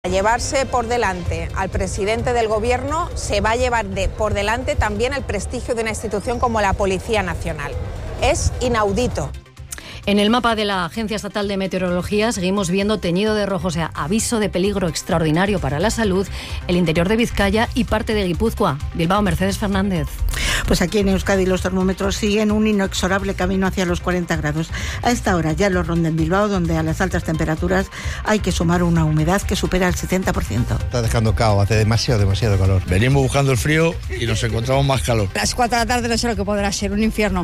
Llevarse por delante al presidente del gobierno se va a llevar por delante también el prestigio de una institución como la Policía Nacional. Es inaudito. En el mapa de la Agencia Estatal de Meteorología seguimos viendo teñido de rojo, o sea, aviso de peligro extraordinario para la salud, el interior de Vizcaya y parte de Guipúzcoa. Bilbao, Mercedes Fernández. Pues aquí en Euskadi los termómetros siguen un inexorable camino hacia los 40 grados. A esta hora ya lo ronda en Bilbao, donde a las altas temperaturas hay que sumar una humedad que supera el 70%. Está dejando cao, hace demasiado calor. Venimos buscando el frío y nos encontramos más calor. A las 4 de la tarde no sé lo que podrá ser, un infierno.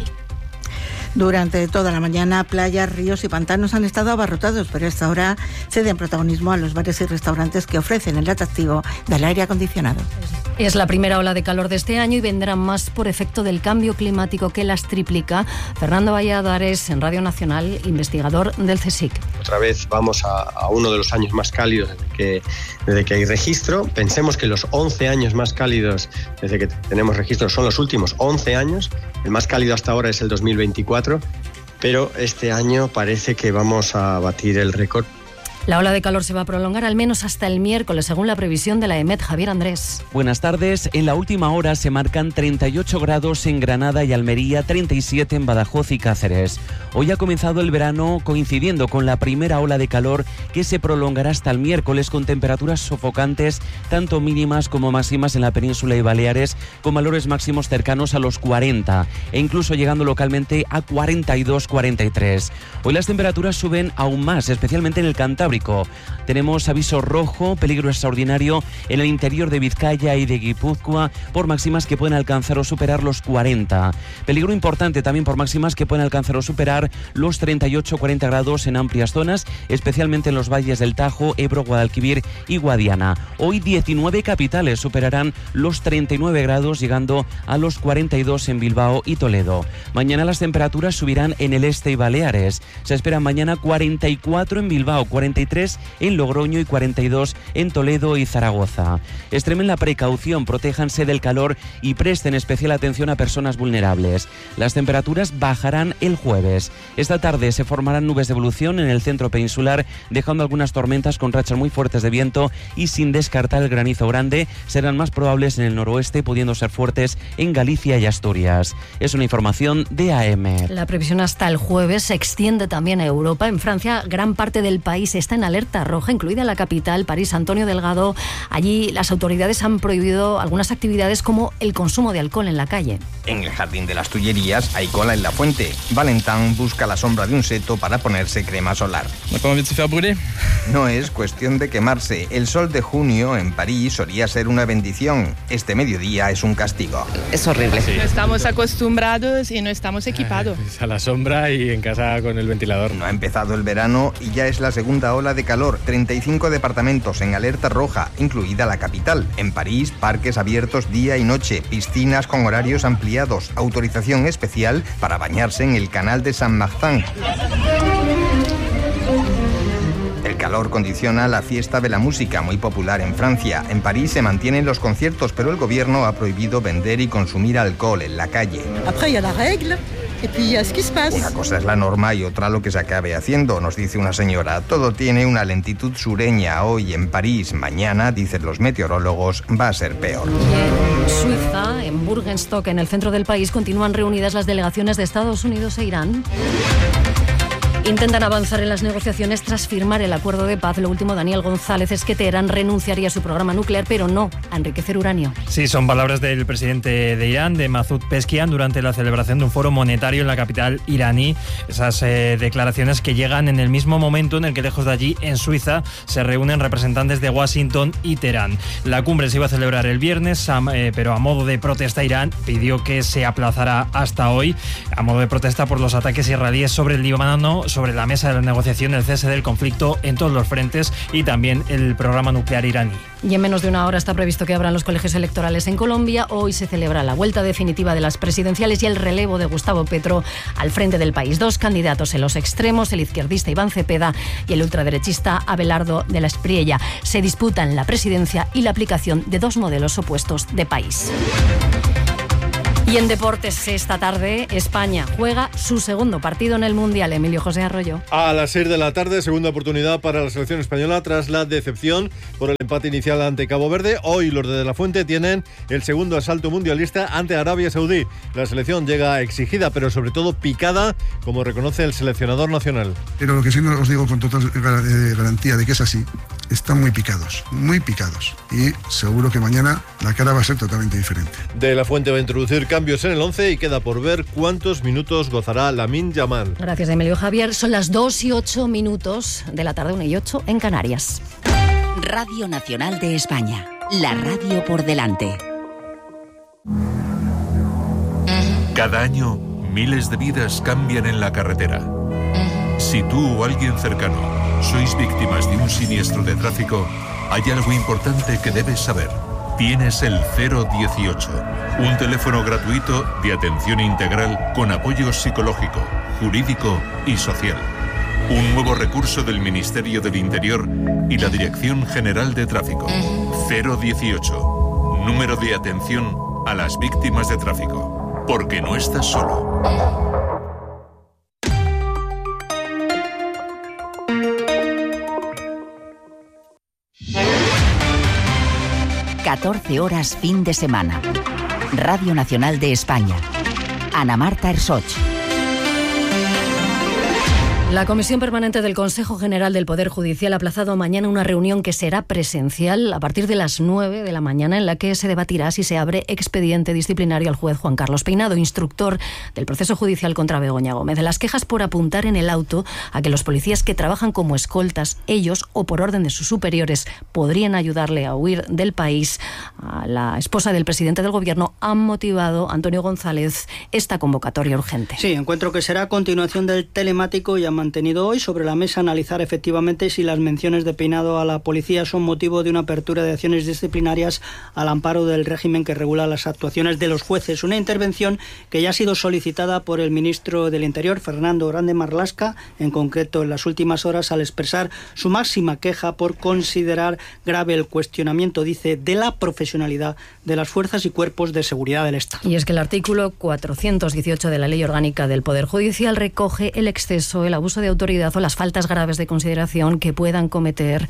Durante toda la mañana, playas, ríos y pantanos han estado abarrotados, pero a esta hora ceden protagonismo a los bares y restaurantes que ofrecen el atractivo del aire acondicionado. Es la primera ola de calor de este año y vendrán más por efecto del cambio climático que las triplica. Fernando Valladares, en Radio Nacional, investigador del CSIC. Otra vez vamos a uno de los años más cálidos desde que hay registro. Pensemos que los 11 años más cálidos desde que tenemos registro son los últimos 11 años. El más cálido hasta ahora es el 2024, pero este año parece que vamos a batir el récord. La ola de calor se va a prolongar al menos hasta el miércoles, según la previsión de la EMET. Javier Andrés. Buenas tardes. En la última hora se marcan 38 grados en Granada y Almería, 37 en Badajoz y Cáceres. Hoy ha comenzado el verano coincidiendo con la primera ola de calor que se prolongará hasta el miércoles con temperaturas sofocantes, tanto mínimas como máximas en la península y Baleares, con valores máximos cercanos a los 40 e incluso llegando localmente a 42-43. Hoy las temperaturas suben aún más, especialmente en el Cantábrico. Tenemos aviso rojo, peligro extraordinario en el interior de Vizcaya y de Guipúzcoa por máximas que pueden alcanzar o superar los 40. Peligro importante también por máximas que pueden alcanzar o superar los 38-40 grados en amplias zonas, especialmente en los valles del Tajo, Ebro, Guadalquivir y Guadiana. Hoy 19 capitales superarán los 39 grados, llegando a los 42 en Bilbao y Toledo. Mañana las temperaturas subirán en el este y Baleares. Se esperan mañana 44 en Bilbao, 43 en Logroño y 42 en Toledo y Zaragoza. Extremen la precaución, protéjanse del calor y presten especial atención a personas vulnerables. Las temperaturas bajarán el jueves. Esta tarde se formarán nubes de evolución en el centro peninsular, dejando algunas tormentas con rachas muy fuertes de viento y sin descartar el granizo grande. Serán más probables en el noroeste, pudiendo ser fuertes en Galicia y Asturias. Es una información de AEMET. La previsión hasta el jueves se extiende también a Europa. En Francia, gran parte del país está en alerta roja, incluida la capital, París. Antonio Delgado, allí las autoridades han prohibido algunas actividades como el consumo de alcohol en la calle. En el Jardín de las Tullerías hay cola en la fuente. Valentin busca la sombra de un seto para ponerse crema solar. No es cuestión de quemarse. El sol de junio en París solía ser una bendición. Este mediodía es un castigo. Es horrible. Sí. No estamos acostumbrados y no estamos equipados. A la sombra y en casa con el ventilador. No ha empezado el verano y ya es la segunda ola de calor. 35 departamentos en alerta roja, incluida la capital. En París, parques abiertos día y noche, piscinas con horarios ampliados, autorización especial para bañarse en el canal de Saint-Martin. El calor condiciona la fiesta de la música, muy popular en Francia. En París se mantienen los conciertos, pero el gobierno ha prohibido vender y consumir alcohol en la calle. Après, il y a la règle. Et puis, ce qui se passe. Una cosa es la norma y otra lo que se acabe haciendo, nos dice una señora. Todo tiene una lentitud sureña. Hoy en París, mañana, dicen los meteorólogos, va a ser peor. En Suiza, en Burgenstock, en el centro del país, continúan reunidas las delegaciones de Estados Unidos e Irán. Intentan avanzar en las negociaciones tras firmar el acuerdo de paz. Lo último, Daniel González, es que Teherán renunciaría a su programa nuclear, pero no a enriquecer uranio. Sí, son palabras del presidente de Irán, de Masoud Pezeshkian, durante la celebración de un foro monetario en la capital iraní. Esas declaraciones que llegan en el mismo momento en el que, lejos de allí, en Suiza, se reúnen representantes de Washington y Teherán. La cumbre se iba a celebrar el viernes, pero a modo de protesta, Irán pidió que se aplazara hasta hoy, a modo de protesta por los ataques israelíes sobre el Líbano, sobre la mesa de la negociación, el cese del conflicto en todos los frentes y también el programa nuclear iraní. Y en menos de una hora está previsto que abran los colegios electorales en Colombia. Hoy se celebra la vuelta definitiva de las presidenciales y el relevo de Gustavo Petro al frente del país. Dos candidatos en los extremos, el izquierdista Iván Cepeda y el ultraderechista Abelardo de la Espriella. Se disputan la presidencia y la aplicación de dos modelos opuestos de país. Y en deportes esta tarde, España juega su segundo partido en el Mundial. Emilio José Arroyo. A las 6 de la tarde, segunda oportunidad para la selección española tras la decepción por el empate inicial ante Cabo Verde. Hoy los de la Fuente tienen el segundo asalto mundialista ante Arabia Saudí. La selección llega exigida, pero sobre todo picada, como reconoce el seleccionador nacional. Pero lo que sí os digo con total garantía de que es así, están muy picados. Y seguro que mañana la cara va a ser totalmente diferente. De la Fuente va a introducir cambios en el 11 y queda por ver cuántos minutos gozará Lamine Yamal. Gracias, Emilio Javier. Son las 2:08 de la tarde, 1:08 en Canarias. Radio Nacional de España. La radio por delante. Cada año, miles de vidas cambian en la carretera. Si tú o alguien cercano sois víctimas de un siniestro de tráfico, hay algo importante que debes saber. Tienes el 018, un teléfono gratuito de atención integral con apoyo psicológico, jurídico y social. Un nuevo recurso del Ministerio del Interior y la Dirección General de Tráfico. 018, número de atención a las víctimas de tráfico. Porque no estás solo. 14 horas fin de semana. Radio Nacional de España. Ana Marta Ersoch. La Comisión Permanente del Consejo General del Poder Judicial ha aplazado mañana una reunión que será presencial a partir de las 9 de la mañana, en la que se debatirá si se abre expediente disciplinario al juez Juan Carlos Peinado, instructor del proceso judicial contra Begoña Gómez. Las quejas por apuntar en el auto a que los policías que trabajan como escoltas, ellos o por orden de sus superiores, podrían ayudarle a huir del país, a la esposa del presidente del Gobierno, han motivado, Antonio González, esta convocatoria urgente. Sí, encuentro que será a continuación del telemático y ha mantenido hoy sobre la mesa analizar efectivamente si las menciones de Peinado a la policía son motivo de una apertura de acciones disciplinarias al amparo del régimen que regula las actuaciones de los jueces. Una intervención que ya ha sido solicitada por el ministro del Interior, Fernando Grande Marlaska, en concreto en las últimas horas, al expresar su máxima queja por considerar grave el cuestionamiento, dice, de la profesionalidad de las fuerzas y cuerpos de seguridad del Estado. Y es que el artículo 418 de la Ley Orgánica del Poder Judicial recoge el exceso, el abuso de autoridad o las faltas graves de consideración que pueda cometer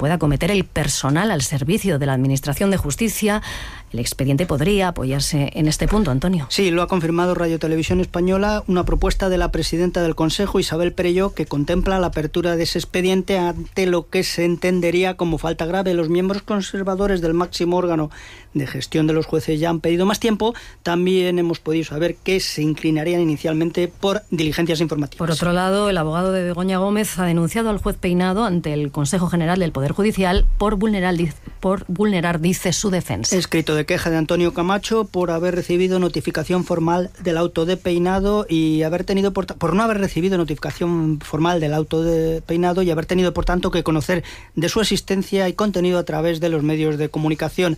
el personal al servicio de la Administración de Justicia. El expediente podría apoyarse en este punto, Antonio. Sí, lo ha confirmado Radio Televisión Española, una propuesta de la presidenta del Consejo, Isabel Perelló, que contempla la apertura de ese expediente ante lo que se entendería como falta grave. Los miembros conservadores del máximo órgano de gestión de los jueces ya han pedido más tiempo. También hemos podido saber que se inclinarían inicialmente por diligencias informativas. Por otro lado, el abogado de Begoña Gómez ha denunciado al juez Peinado ante el Consejo General del Poder Judicial por vulnerar, dice, su defensa. Escrito de queja de Antonio Camacho por haber recibido notificación formal del auto de Peinado y por no haber recibido notificación formal del auto de Peinado y haber tenido, por tanto, que conocer de su existencia y contenido a través de los medios de comunicación.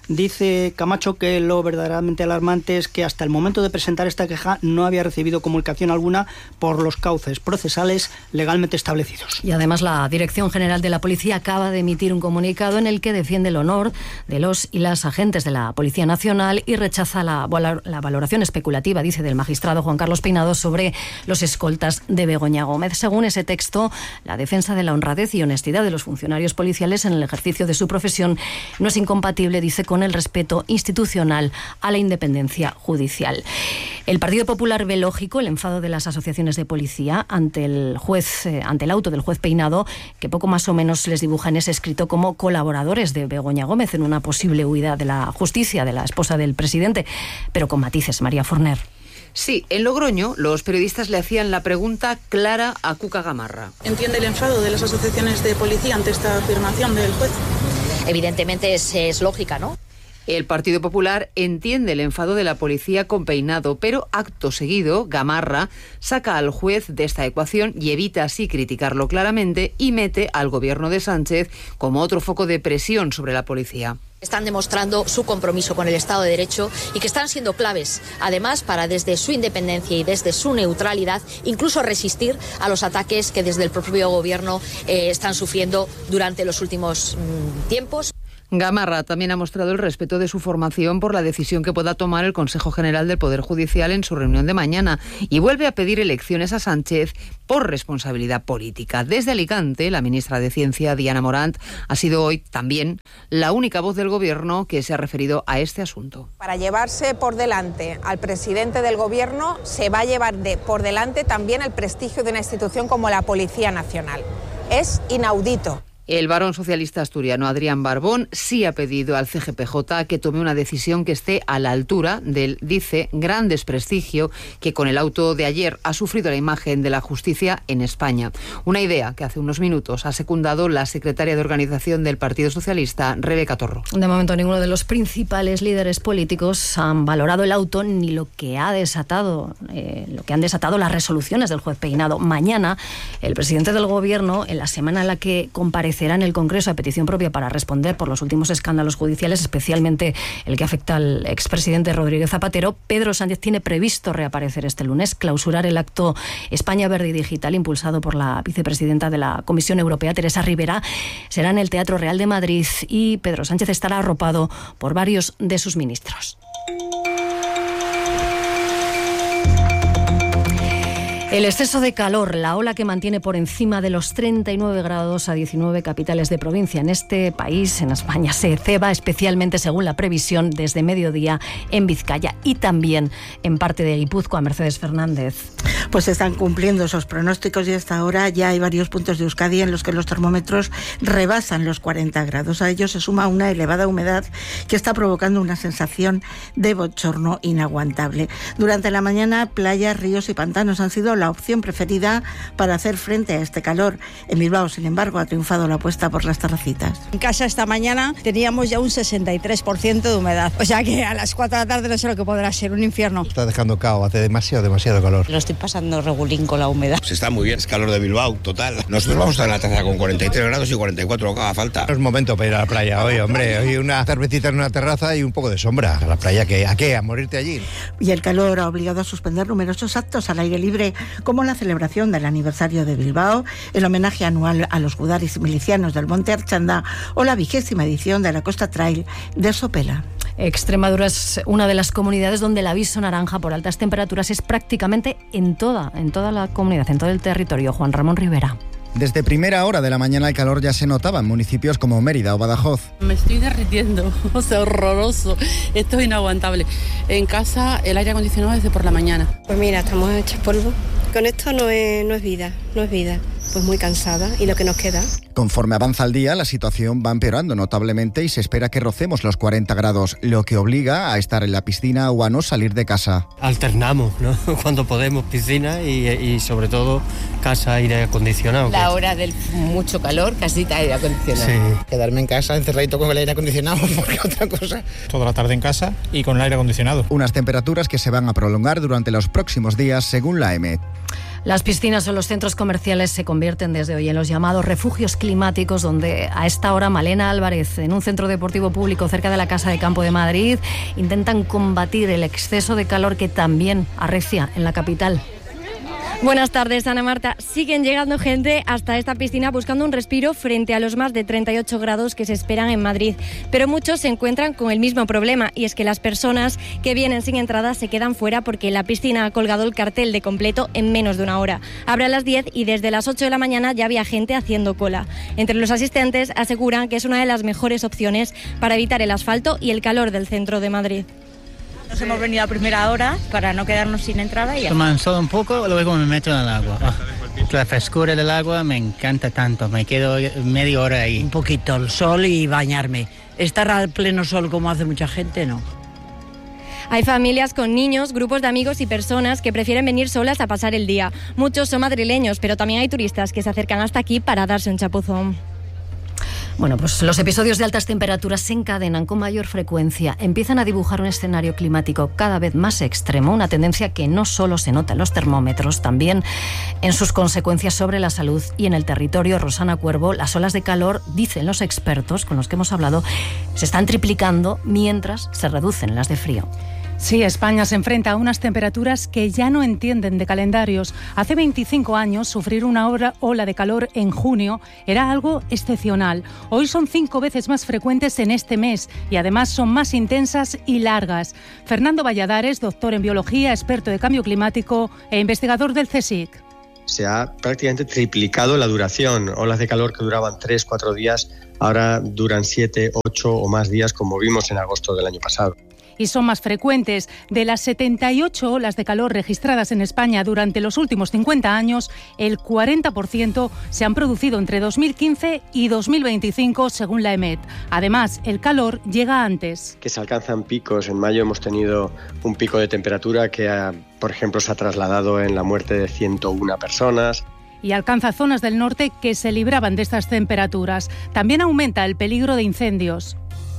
Dice Camacho que lo verdaderamente alarmante es que hasta el momento de presentar esta queja no había recibido comunicación alguna por los cauces procesales legalmente establecidos. Y además la Dirección General de la Policía acaba de emitir un comunicado en el que defiende el honor de los y las agentes de la Policía Nacional y rechaza la valoración especulativa, dice, del magistrado Juan Carlos Peinado sobre los escoltas de Begoña Gómez. Según ese texto, la defensa de la honradez y honestidad de los funcionarios policiales en el ejercicio de su profesión no es incompatible, dice, con el respeto institucional a la independencia judicial. El Partido Popular ve lógico el enfado de las asociaciones de policía ante el auto del juez Peinado, que poco más o menos les dibuja en ese escrito como colaboradores de Begoña Gómez en una posible huida de la justicia de la esposa del presidente, pero con matices. María Forner. Sí, en Logroño los periodistas le hacían la pregunta clara a Cuca Gamarra. ¿Entiende el enfado de las asociaciones de policía ante esta afirmación del juez? Evidentemente es lógica, ¿no? El Partido Popular entiende el enfado de la policía con Peinado, pero acto seguido, Gamarra saca al juez de esta ecuación y evita así criticarlo claramente y mete al gobierno de Sánchez como otro foco de presión sobre la policía. Están demostrando su compromiso con el Estado de Derecho y que están siendo claves, además, para desde su independencia y desde su neutralidad, incluso resistir a los ataques que desde el propio gobierno están sufriendo durante los últimos tiempos. Gamarra también ha mostrado el respeto de su formación por la decisión que pueda tomar el Consejo General del Poder Judicial en su reunión de mañana y vuelve a pedir elecciones a Sánchez por responsabilidad política. Desde Alicante, la ministra de Ciencia, Diana Morant, ha sido hoy también la única voz del Gobierno que se ha referido a este asunto. Para llevarse por delante al presidente del Gobierno se va a llevar por delante también el prestigio de una institución como la Policía Nacional. Es inaudito. El varón socialista asturiano Adrián Barbón sí ha pedido al CGPJ que tome una decisión que esté a la altura del, dice, gran desprestigio que con el auto de ayer ha sufrido la imagen de la justicia en España. Una idea que hace unos minutos ha secundado la secretaria de Organización del Partido Socialista, Rebeca Torro. De momento ninguno de los principales líderes políticos han valorado el auto ni lo que han desatado las resoluciones del juez Peinado. Mañana el presidente del Gobierno, en la semana en la que comparecerá en el Congreso a petición propia para responder por los últimos escándalos judiciales, especialmente el que afecta al expresidente Rodríguez Zapatero, Pedro Sánchez tiene previsto reaparecer este lunes, clausurar el acto España Verde y Digital impulsado por la vicepresidenta de la Comisión Europea, Teresa Rivera. Será en el Teatro Real de Madrid y Pedro Sánchez estará arropado por varios de sus ministros. El exceso de calor, la ola que mantiene por encima de los 39 grados a 19 capitales de provincia en este país, en España, se ceba especialmente, según la previsión, desde mediodía en Vizcaya y también en parte de Guipúzcoa. Mercedes Fernández. Pues se están cumpliendo esos pronósticos y hasta ahora ya hay varios puntos de Euskadi en los que los termómetros rebasan los 40 grados. A ello se suma una elevada humedad que está provocando una sensación de bochorno inaguantable. Durante la mañana, playas, ríos y pantanos han sido la opción preferida para hacer frente a este calor. En Bilbao, sin embargo, ha triunfado la apuesta por las terracitas. En casa esta mañana teníamos ya un 63% de humedad. O sea que a las 4 de la tarde no sé lo que podrá ser, un infierno. Está dejando cao, hace demasiado calor. Lo estoy pasando regulín con la humedad. Se está muy bien, es calor de Bilbao, total. Nosotros vamos a estar en la terraza con 43 grados y 44 lo que haga falta. No es momento para ir a la playa hoy, hombre. Hoy una cervecita en una terraza y un poco de sombra. A la playa, ¿a qué? ¿A morirte allí? Y el calor ha obligado a suspender numerosos actos al aire libre, como la celebración del aniversario de Bilbao, el homenaje anual a los gudaris milicianos del Monte Archanda o la 20ª edición de la Costa Trail de Sopela. Extremadura es una de las comunidades donde el aviso naranja por altas temperaturas es prácticamente en toda la comunidad, en todo el territorio. Juan Ramón Rivera. Desde primera hora de la mañana el calor ya se notaba en municipios como Mérida o Badajoz. Me estoy derritiendo, o sea, horroroso. Esto es inaguantable. En casa el aire acondicionado desde por la mañana. Pues mira, estamos hechos polvo. Con esto no es vida. Pues muy cansada y lo que nos queda. Conforme avanza el día, la situación va empeorando notablemente y se espera que rocemos los 40 grados, lo que obliga a estar en la piscina o a no salir de casa. Alternamos, ¿no? Cuando podemos, piscina y sobre todo casa, aire acondicionado. La hora del mucho calor, casita, aire acondicionado. Sí. Quedarme en casa encerradito con el aire acondicionado, porque otra cosa. Toda la tarde en casa y con el aire acondicionado. Unas temperaturas que se van a prolongar durante los próximos días, según la EMET. Las piscinas o los centros comerciales se convierten desde hoy en los llamados refugios climáticos, donde a esta hora Malena Álvarez, en un centro deportivo público cerca de la Casa de Campo de Madrid, intentan combatir el exceso de calor que también arrecia en la capital. Buenas tardes, Ana Marta. Siguen llegando gente hasta esta piscina buscando un respiro frente a los más de 38 grados que se esperan en Madrid. Pero muchos se encuentran con el mismo problema, y es que las personas que vienen sin entrada se quedan fuera porque la piscina ha colgado el cartel de completo en menos de una hora. Abre a las 10 y desde las 8 de la mañana ya había gente haciendo cola. Entre los asistentes aseguran que es una de las mejores opciones para evitar el asfalto y el calor del centro de Madrid. Nos hemos venido a primera hora para no quedarnos sin entrada y ya. Me solo un poco, luego me meto en el agua. La frescura del agua me encanta tanto, me quedo media hora ahí. Un poquito el sol y bañarme. Estar al pleno sol como hace mucha gente, no. Hay familias con niños, grupos de amigos y personas que prefieren venir solas a pasar el día. Muchos son madrileños, pero también hay turistas que se acercan hasta aquí para darse un chapuzón. Bueno, pues los episodios de altas temperaturas se encadenan con mayor frecuencia. Empiezan a dibujar un escenario climático cada vez más extremo, una tendencia que no solo se nota en los termómetros, también en sus consecuencias sobre la salud y en el territorio. Rosana Cuervo, las olas de calor, dicen los expertos con los que hemos hablado, se están triplicando mientras se reducen las de frío. Sí, España se enfrenta a unas temperaturas que ya no entienden de calendarios. Hace 25 años, sufrir una ola de calor en junio era algo excepcional. Hoy son 5 veces más frecuentes en este mes y además son más intensas y largas. Fernando Valladares, doctor en biología, experto de cambio climático e investigador del CSIC. Se ha prácticamente triplicado la duración. Olas de calor que duraban 3-4 días, ahora duran 7, 8 o más días, como vimos en agosto del año pasado. Y son más frecuentes. De las 78 olas de calor registradas en España durante los últimos 50 años, el 40% se han producido entre 2015 y 2025, según la EMET. Además, el calor llega antes. Que se alcanzan picos. En mayo hemos tenido un pico de temperatura que, por ejemplo, se ha trasladado en la muerte de 101 personas. Y alcanza zonas del norte que se libraban de estas temperaturas. También aumenta el peligro de incendios.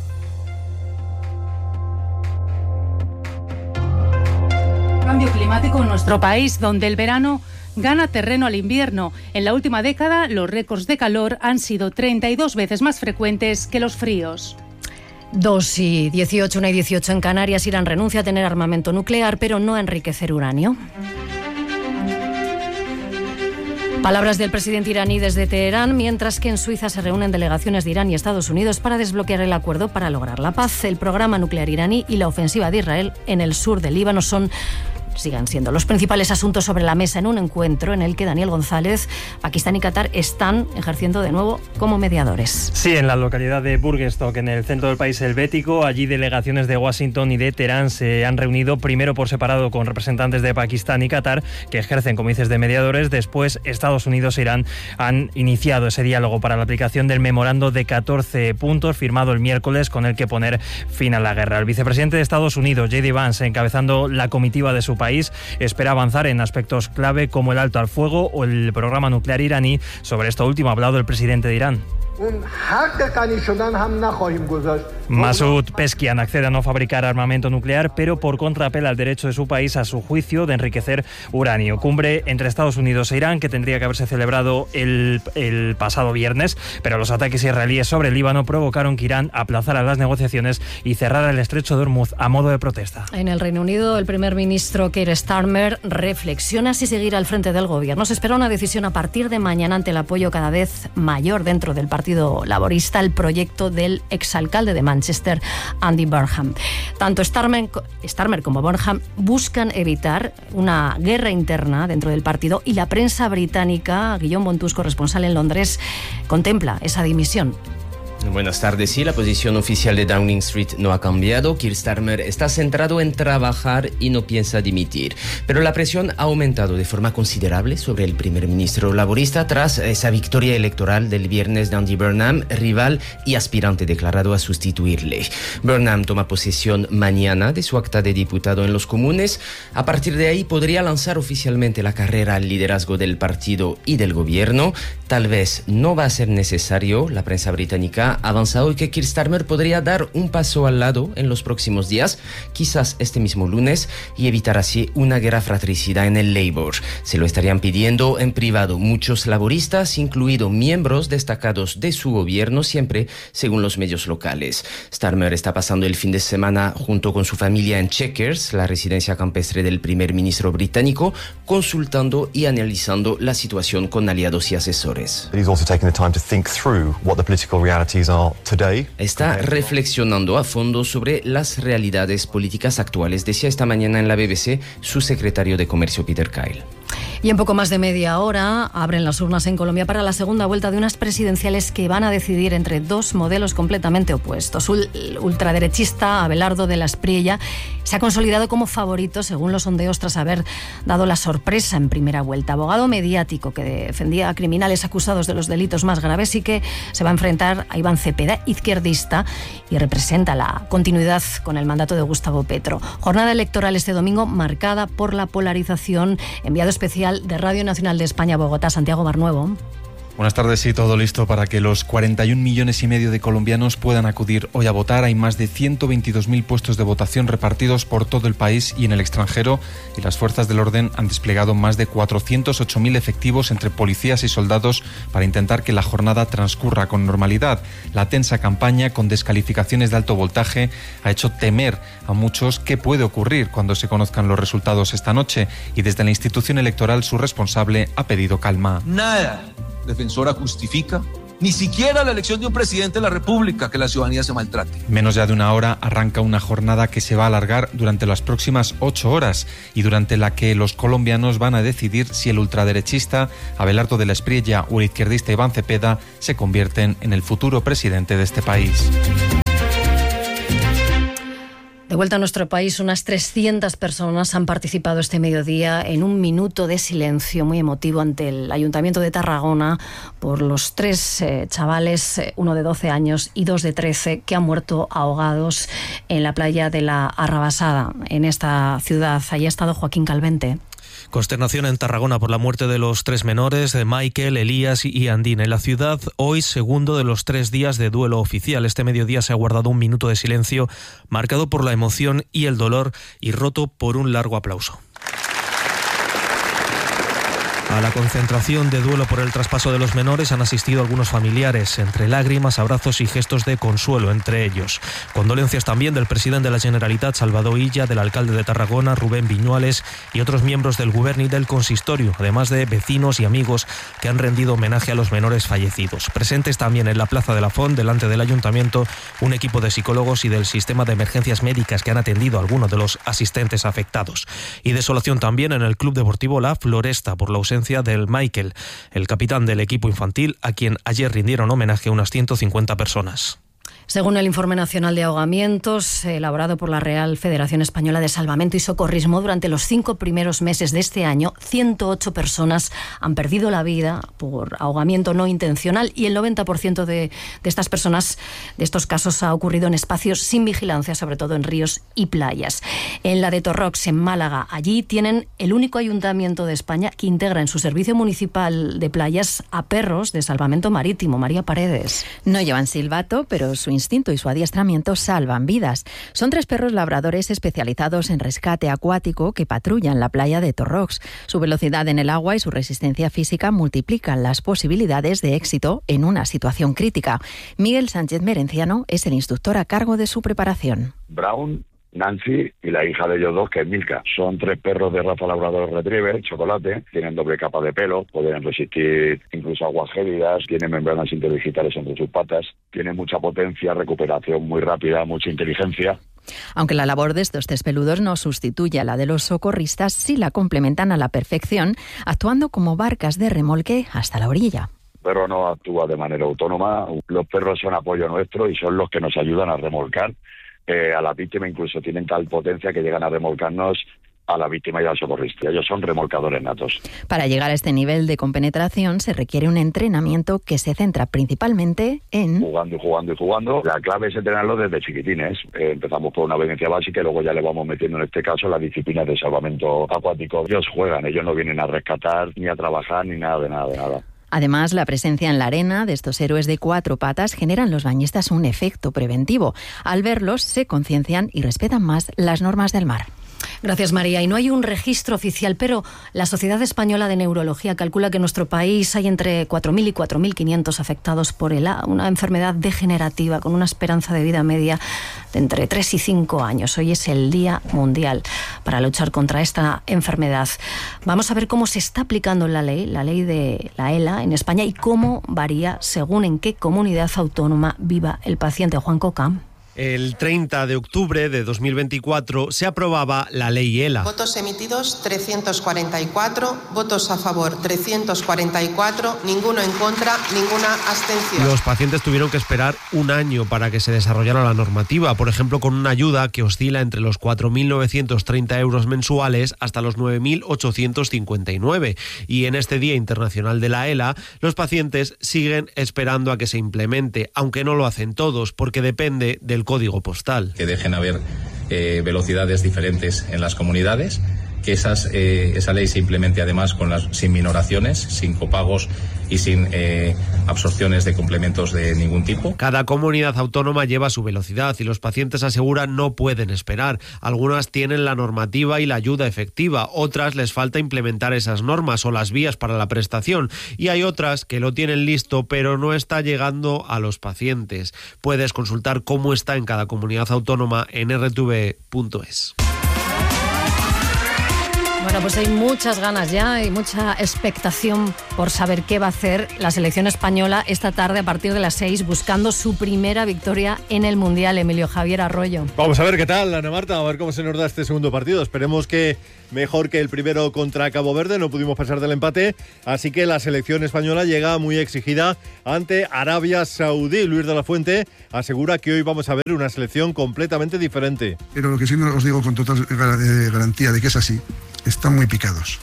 Cambio climático en nuestro país, donde el verano gana terreno al invierno. En la última década, los récords de calor han sido 32 veces más frecuentes que los fríos. 2:18, 1:18 en Canarias. Irán renuncia a tener armamento nuclear, pero no a enriquecer uranio. Palabras del presidente iraní desde Teherán, mientras que en Suiza se reúnen delegaciones de Irán y Estados Unidos para desbloquear el acuerdo para lograr la paz. El programa nuclear iraní y la ofensiva de Israel en el sur del Líbano sigan siendo los principales asuntos sobre la mesa en un encuentro en el que Daniel González, Pakistán y Qatar están ejerciendo de nuevo como mediadores. Sí, en la localidad de Burgenstock, en el centro del país helvético, allí delegaciones de Washington y de Teherán se han reunido primero por separado con representantes de Pakistán y Qatar, que ejercen, como dices, de mediadores. Después, Estados Unidos e Irán han iniciado ese diálogo para la aplicación del memorando de 14 puntos firmado el miércoles con el que poner fin a la guerra. El vicepresidente de Estados Unidos, J.D. Vance, encabezando la comitiva de su país, espera avanzar en aspectos clave como el alto al fuego o el programa nuclear iraní. Sobre esto último ha hablado el presidente de Irán. Masoud Pezeshkian accede a no fabricar armamento nuclear, pero por contra apela al derecho de su país, a su juicio, de enriquecer uranio. Cumbre entre Estados Unidos e Irán que tendría que haberse celebrado el pasado viernes, pero los ataques israelíes sobre el Líbano provocaron que Irán aplazara las negociaciones y cerrara el estrecho de Hormuz a modo de protesta. En el Reino Unido, el primer ministro Keir Starmer reflexiona si seguir al frente del gobierno. Se espera una decisión a partir de mañana ante el apoyo cada vez mayor dentro del Partido Laborista al proyecto del exalcalde de Manchester, Andy Burnham. Tanto Starmer como Burnham buscan evitar una guerra interna dentro del partido y la prensa británica, Guillaume Bontus, corresponsal en Londres, contempla esa dimisión. Buenas tardes. Sí, la posición oficial de Downing Street no ha cambiado. Keir Starmer está centrado en trabajar y no piensa dimitir. Pero la presión ha aumentado de forma considerable sobre el primer ministro laborista tras esa victoria electoral del viernes de Andy Burnham, rival y aspirante declarado a sustituirle. Burnham toma posesión mañana de su acta de diputado en los Comunes. A partir de ahí podría lanzar oficialmente la carrera al liderazgo del partido y del gobierno. Tal vez no va a ser necesario. La prensa británica avanza hoy que Keir Starmer podría dar un paso al lado en los próximos días, quizás este mismo lunes, y evitar así una guerra fratricida en el Labour. Se lo estarían pidiendo en privado muchos laboristas, incluidos miembros destacados de su gobierno, siempre según los medios locales. Starmer está pasando el fin de semana junto con su familia en Chequers, la residencia campestre del primer ministro británico, consultando y analizando la situación con aliados y asesores. Está reflexionando a fondo sobre las realidades políticas actuales, decía esta mañana en la BBC su secretario de Comercio, Peter Kyle. Y en poco más de media hora abren las urnas en Colombia para la segunda vuelta de unas presidenciales que van a decidir entre dos modelos completamente opuestos. El ultraderechista Abelardo de la Espriella se ha consolidado como favorito según los sondeos tras haber dado la sorpresa en primera vuelta. Abogado mediático que defendía a criminales acusados de los delitos más graves y que se va a enfrentar a Iván Cepeda, izquierdista, y representa la continuidad con el mandato de Gustavo Petro. Jornada electoral este domingo marcada por la polarización. Enviado especial de Radio Nacional de España, Bogotá, Santiago Barnuevo. Buenas tardes, sí, todo listo para que los 41,5 millones de colombianos puedan acudir hoy a votar. Hay más de 122.000 puestos de votación repartidos por todo el país y en el extranjero, y las fuerzas del orden han desplegado más de 408.000 efectivos entre policías y soldados para intentar que la jornada transcurra con normalidad. La tensa campaña con descalificaciones de alto voltaje ha hecho temer a muchos qué puede ocurrir cuando se conozcan los resultados esta noche, y desde la institución electoral su responsable ha pedido calma. Nada defensora justifica, ni siquiera la elección de un presidente de la República, que la ciudadanía se maltrate. Menos ya de una hora arranca una jornada que se va a alargar durante las próximas 8 horas y durante la que los colombianos van a decidir si el ultraderechista Abelardo de la Espriella o el izquierdista Iván Cepeda se convierten en el futuro presidente de este país. De vuelta a nuestro país, unas 300 personas han participado este mediodía en un minuto de silencio muy emotivo ante el Ayuntamiento de Tarragona por los 3 chavales, uno de 12 años y 2 de 13, que han muerto ahogados en la playa de la Arrabasada, en esta ciudad. Allí ha estado Joaquín Calvente. Consternación en Tarragona por la muerte de los 3 menores, de Michael, Elías y Andín. En la ciudad, hoy, segundo de los 3 días de duelo oficial. Este mediodía se ha guardado un minuto de silencio marcado por la emoción y el dolor y roto por un largo aplauso. A la concentración de duelo por el traspaso de los menores han asistido algunos familiares, entre lágrimas, abrazos y gestos de consuelo entre ellos. Condolencias también del presidente de la Generalitat, Salvador Illa, del alcalde de Tarragona, Rubén Viñuales, y otros miembros del Gobierno y del consistorio, además de vecinos y amigos que han rendido homenaje a los menores fallecidos. Presentes también en la Plaza de la Font, delante del Ayuntamiento, un equipo de psicólogos y del sistema de emergencias médicas que han atendido a algunos de los asistentes afectados. Y desolación también en el Club Deportivo La Floresta por la ausencia del Michael, el capitán del equipo infantil, a quien ayer rindieron homenaje unas 150 personas. Según el Informe Nacional de Ahogamientos, elaborado por la Real Federación Española de Salvamento y Socorrismo, durante los 5 primeros meses de este año, 108 personas han perdido la vida por ahogamiento no intencional, y el 90% de estas personas, de estos casos, ha ocurrido en espacios sin vigilancia, sobre todo en ríos y playas. En la de Torrox, en Málaga, allí tienen el único ayuntamiento de España que integra en su servicio municipal de playas a perros de salvamento marítimo. María Paredes. No llevan silbato, pero su instinto y su adiestramiento salvan vidas. Son 3 perros labradores especializados en rescate acuático que patrullan la playa de Torrox. Su velocidad en el agua y su resistencia física multiplican las posibilidades de éxito en una situación crítica. Miguel Sánchez Merenciano es el instructor a cargo de su preparación. Brown, Nancy y la hija de ellos 2, que es Milka. Son 3 perros de raza labrador retriever, chocolate, tienen doble capa de pelo, pueden resistir incluso aguas gélidas, tienen membranas interdigitales entre sus patas, tienen mucha potencia, recuperación muy rápida, mucha inteligencia. Aunque la labor de estos 3 peludos no sustituye a la de los socorristas, sí la complementan a la perfección, actuando como barcas de remolque hasta la orilla. El perro no actúa de manera autónoma, los perros son apoyo nuestro y son los que nos ayudan a remolcar a la víctima, incluso tienen tal potencia que llegan a remolcarnos a la víctima y al socorrista. Ellos son remolcadores natos. Para llegar a este nivel de compenetración se requiere un entrenamiento que se centra principalmente en... Jugando. La clave es entrenarlo desde chiquitines. Empezamos por una obediencia básica y luego ya le vamos metiendo, en este caso, las disciplinas de salvamento acuático. Ellos juegan, ellos no vienen a rescatar, ni a trabajar, ni nada de nada. Además, la presencia en la arena de estos héroes de 4 patas generan en los bañistas un efecto preventivo. Al verlos, se conciencian y respetan más las normas del mar. Gracias, María. Y no hay un registro oficial, pero la Sociedad Española de Neurología calcula que en nuestro país hay entre 4.000 y 4.500 afectados por ELA, una enfermedad degenerativa con una esperanza de vida media de entre 3 y 5 años. Hoy es el Día Mundial para luchar contra esta enfermedad. Vamos a ver cómo se está aplicando la ley de la ELA en España y cómo varía según en qué comunidad autónoma viva el paciente. Juan Coca. El 30 de octubre de 2024 se aprobaba la ley ELA. Votos emitidos 344, votos a favor 344, ninguno en contra, ninguna abstención. Los pacientes tuvieron que esperar un año para que se desarrollara la normativa, por ejemplo, con una ayuda que oscila entre los 4.930 euros mensuales hasta los 9.859. Y en este Día Internacional de la ELA, los pacientes siguen esperando a que se implemente, aunque no lo hacen todos, porque depende del código postal. Que dejen haber velocidades diferentes en las comunidades que esa ley se implemente además sin minoraciones, sin copagos y sin absorciones de complementos de ningún tipo. Cada comunidad autónoma lleva su velocidad y los pacientes aseguran no pueden esperar. Algunas tienen la normativa y la ayuda efectiva, otras les falta implementar esas normas o las vías para la prestación y hay otras que lo tienen listo pero no está llegando a los pacientes. Puedes consultar cómo está en cada comunidad autónoma en rtv.es. Bueno, pues hay muchas ganas ya y mucha expectación por saber qué va a hacer la selección española esta tarde a partir de las 6, buscando su primera victoria en el Mundial. Emilio Javier Arroyo. Vamos a ver qué tal, Ana Marta, a ver cómo se nos da este segundo partido. Esperemos que mejor que el primero contra Cabo Verde, no pudimos pasar del empate, así que la selección española llega muy exigida ante Arabia Saudí. Luis de la Fuente asegura que hoy vamos a ver una selección completamente diferente. Pero lo que sí os digo con total garantía de que es así, están muy picados,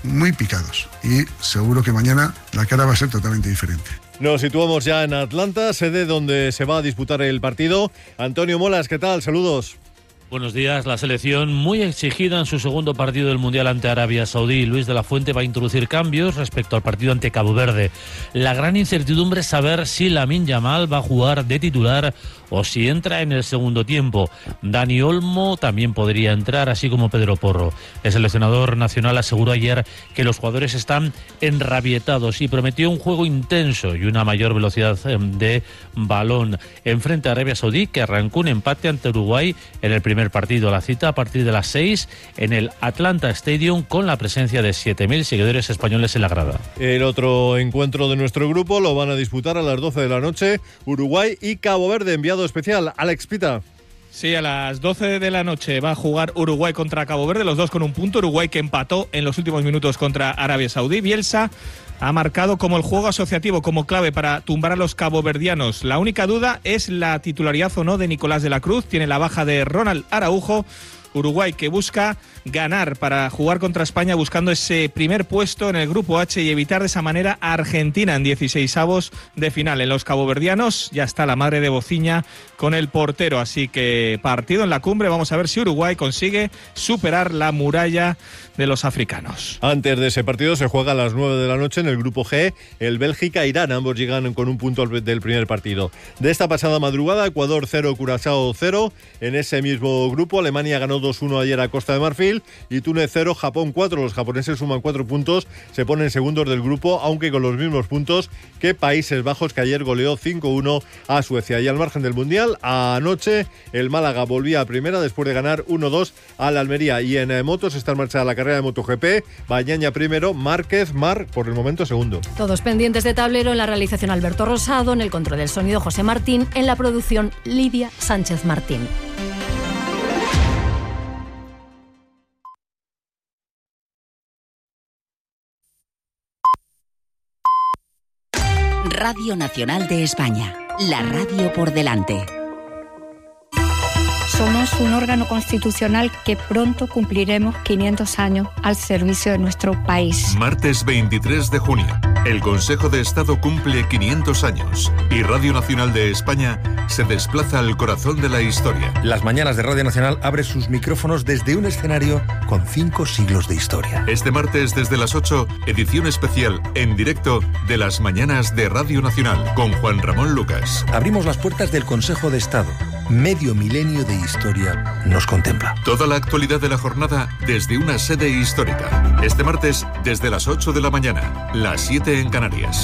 y seguro que mañana la cara va a ser totalmente diferente. Nos situamos ya en Atlanta, sede donde se va a disputar el partido. Antonio Molas, ¿qué tal? Saludos. Buenos días. La selección muy exigida en su segundo partido del Mundial ante Arabia Saudí. Luis de la Fuente va a introducir cambios respecto al partido ante Cabo Verde. La gran incertidumbre es saber si Lamine Yamal va a jugar de titular o si entra en el segundo tiempo. Dani Olmo también podría entrar, así como Pedro Porro. El seleccionador nacional aseguró ayer que los jugadores están enrabietados y prometió un juego intenso y una mayor velocidad de balón. Enfrente a Arabia Saudí, que arrancó un empate ante Uruguay en el primer partido. La cita a partir de las 6 en el Atlanta Stadium con la presencia de 7.000 seguidores españoles en la grada. El otro encuentro de nuestro grupo lo van a disputar a las 12 de la noche Uruguay y Cabo Verde. Enviado especial, Alex Pita. Sí, a las 12 de la noche va a jugar Uruguay contra Cabo Verde, los dos con un punto. Uruguay que empató en los últimos minutos contra Arabia Saudí. Bielsa ha marcado como el juego asociativo como clave para tumbar a los caboverdianos. La única duda es la titularidad o no de Nicolás de la Cruz. Tiene la baja de Ronald Araujo. Uruguay que busca ganar para jugar contra España buscando ese primer puesto en el grupo H y evitar de esa manera a Argentina en 16avos de final. En los caboverdianos ya está la madre de Bociña con el portero, así que partido en la cumbre. Vamos a ver si Uruguay consigue superar la muralla de los africanos. Antes de ese partido se juega a las 9 de la noche en el grupo G el Bélgica-Irán. Ambos llegan con un punto del primer partido. De esta pasada madrugada, Ecuador 0, Curazao 0. En ese mismo grupo Alemania ganó 2-1 ayer a Costa de Marfil y Túnez 0, Japón 4. Los japoneses suman 4 puntos, se ponen segundos del grupo, aunque con los mismos puntos que Países Bajos, que ayer goleó 5-1 a Suecia. Y al margen del Mundial, anoche el Málaga volvía a primera después de ganar 1-2 al Almería. Y en motos está en marcha la carrera de MotoGP. Bañaña primero, Márquez, por el momento segundo. Todos pendientes de tablero, en la realización Alberto Rosado, en el control del sonido José Martín, en la producción Lidia Sánchez Martín. Radio Nacional de España, la radio por delante. Somos un órgano constitucional que pronto cumpliremos 500 años al servicio de nuestro país. Martes 23 de junio, el Consejo de Estado cumple 500 años y Radio Nacional de España se desplaza al corazón de la historia. Las mañanas de Radio Nacional abre sus micrófonos desde un escenario con 5 siglos de historia. Este martes desde las 8, edición especial en directo de las mañanas de Radio Nacional con Juan Ramón Lucas. Abrimos las puertas del Consejo de Estado. Medio milenio de historia nos contempla. Toda la actualidad de la jornada desde una sede histórica. Este martes desde las 8 de la mañana, las 7 en Canarias.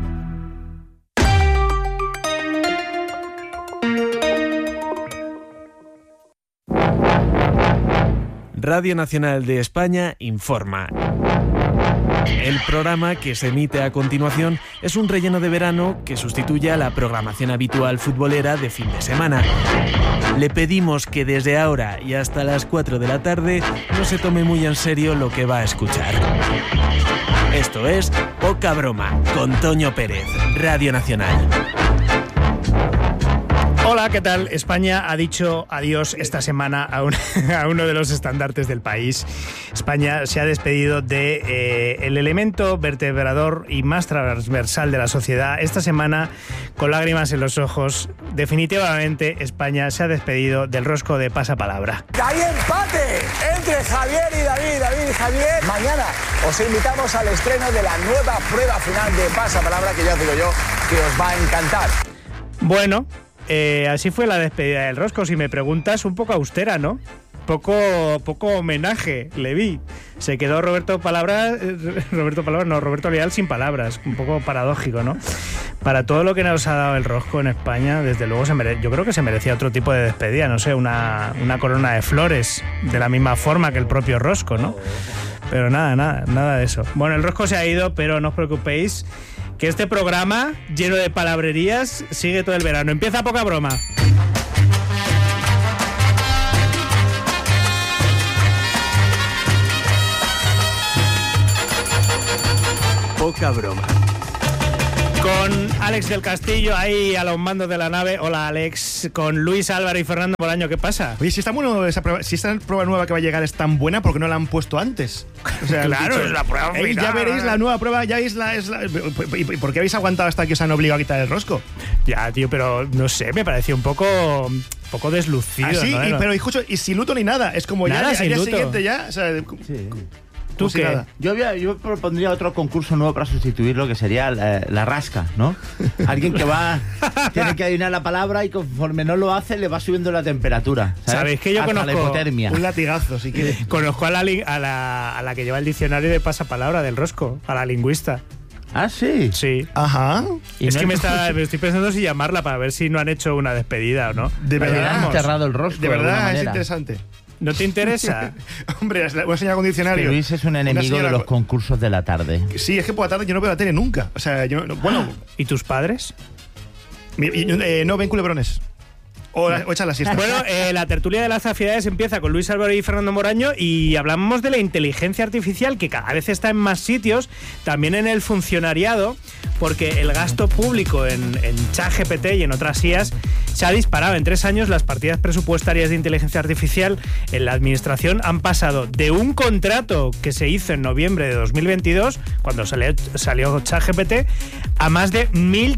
Radio Nacional de España informa. El programa que se emite a continuación es un relleno de verano que sustituye a la programación habitual futbolera de fin de semana. Le pedimos que desde ahora y hasta las 4 de la tarde no se tome muy en serio lo que va a escuchar. Esto es Poca Broma, con Toño Pérez, Radio Nacional. Hola, ¿qué tal? España ha dicho adiós esta semana a uno de los estandartes del país. España se ha despedido de el elemento vertebrador y más transversal de la sociedad. Esta semana, con lágrimas en los ojos, definitivamente España se ha despedido del rosco de Pasapalabra. ¡Hay empate entre Javier y David! David y Javier, mañana os invitamos al estreno de la nueva prueba final de Pasapalabra, que ya os digo yo que os va a encantar. Bueno, así fue la despedida del rosco. Si me preguntas, un poco austera, ¿no? Poco homenaje le vi. Se quedó Roberto Leal sin palabras. Un poco paradójico, ¿no? Para todo lo que nos ha dado el rosco en España, desde luego yo creo que se merecía otro tipo de despedida. No sé, una corona de flores, de la misma forma que el propio rosco, ¿no? Pero nada de eso. Bueno, el rosco se ha ido, pero no os preocupéis, que este programa, lleno de palabrerías, sigue todo el verano. Empieza Poca Broma. Poca Broma. Con Alex del Castillo ahí a los mandos de la nave. Hola, Alex. Con Luis Álvaro y Fernando Bolaño. ¿Qué pasa? Oye, si esta prueba nueva que va a llegar es tan buena, ¿por qué no la han puesto antes? O sea, claro, es la prueba final. Ya veréis la nueva prueba, ya veis ¿Y por qué habéis aguantado hasta que os han obligado a quitar el rosco? Ya, tío, pero no sé, me pareció un poco deslucido. Sí, ¿no? pero escucho, y sin luto ni nada. Es como nada, ya al día luto. siguiente ya. O sea, sí. ¿Tú qué? Nada. Yo propondría otro concurso nuevo para sustituirlo, que sería la rasca, ¿no? Alguien que tiene que adivinar la palabra y conforme no lo hace le va subiendo la temperatura. ¿Sabéis que yo hasta conozco la hipotermia? Un latigazo, si quieres. Conozco a la que lleva el diccionario de pasapalabra del rosco, a la lingüista. ¿Ah, sí? Sí. Ajá. Es que me estoy pensando si llamarla para ver si no han hecho una despedida o no. De verdad. Han cerrado el rosco. De verdad, es manera. Interesante. ¿No te interesa? Hombre, una señora con diccionario. Luis es un enemigo de los concursos de la tarde. Sí, es que por la tarde yo no veo la tele nunca. O sea, bueno. ¿Y tus padres? No ven culebrones. O echan la siesta. Bueno, la tertulia de las aficiones empieza con Luis Álvaro y Fernando Moraño y hablamos de la inteligencia artificial, que cada vez está en más sitios, también en el funcionariado, porque el gasto público en ChatGPT y en otras IAs se ha disparado. En 3 años las partidas presupuestarias de inteligencia artificial en la administración han pasado de un contrato que se hizo en noviembre de 2022, cuando salió ChatGPT, a más de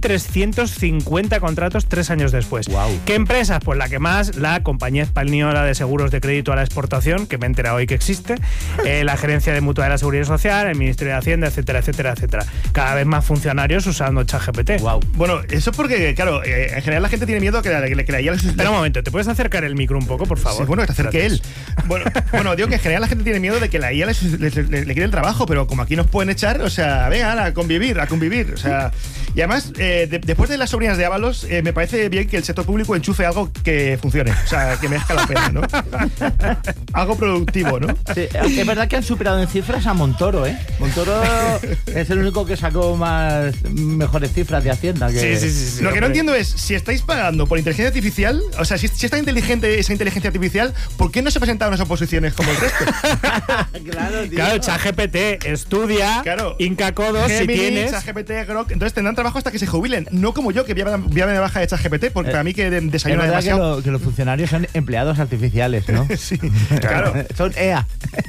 1.350 contratos 3 años después. Wow. ¿Qué empresas? Pues la que más, la Compañía Española de Seguros de Crédito a la Exportación, que me he enterado hoy que existe, la Gerencia de Mutua de la Seguridad Social, el Ministerio de Hacienda, etcétera, etcétera, etcétera. Cada vez más funcionarios usando ChatGPT. Wow. Bueno, eso es porque, claro, en general la gente tiene miedo que la IA... Espera un momento, ¿te puedes acercar el micro un poco, por favor? Sí, bueno, que te acerque él. Bueno, digo que en general la gente tiene miedo de que la IA le quede el trabajo, pero como aquí nos pueden echar, o sea, venga, a convivir. O sea, y además, después de las sobrinas de Ábalos, me parece bien que el sector público enchufe algo que funcione, o sea, que merezca la pena, ¿no? Algo productivo, ¿no? Sí, es verdad que han superado en cifras a Montoro, ¿eh? Montoro es el único que sacó mejores cifras de Hacienda. Sí. Lo que no entiendo es, si estáis pagando por inteligencia artificial, o sea, si está inteligente esa inteligencia artificial, ¿por qué no se presentaron las oposiciones como el resto? Claro, ChatGPT estudia, Inca Codos, Gemini, si tienes... ChatGPT, Grok, entonces tendrán trabajo hasta que se jubilen, no como yo, que voy a de baja de ChatGPT, porque para mí que desayuna demasiado. Que los funcionarios son empleados artificiales, ¿no? Sí, claro. Son EA.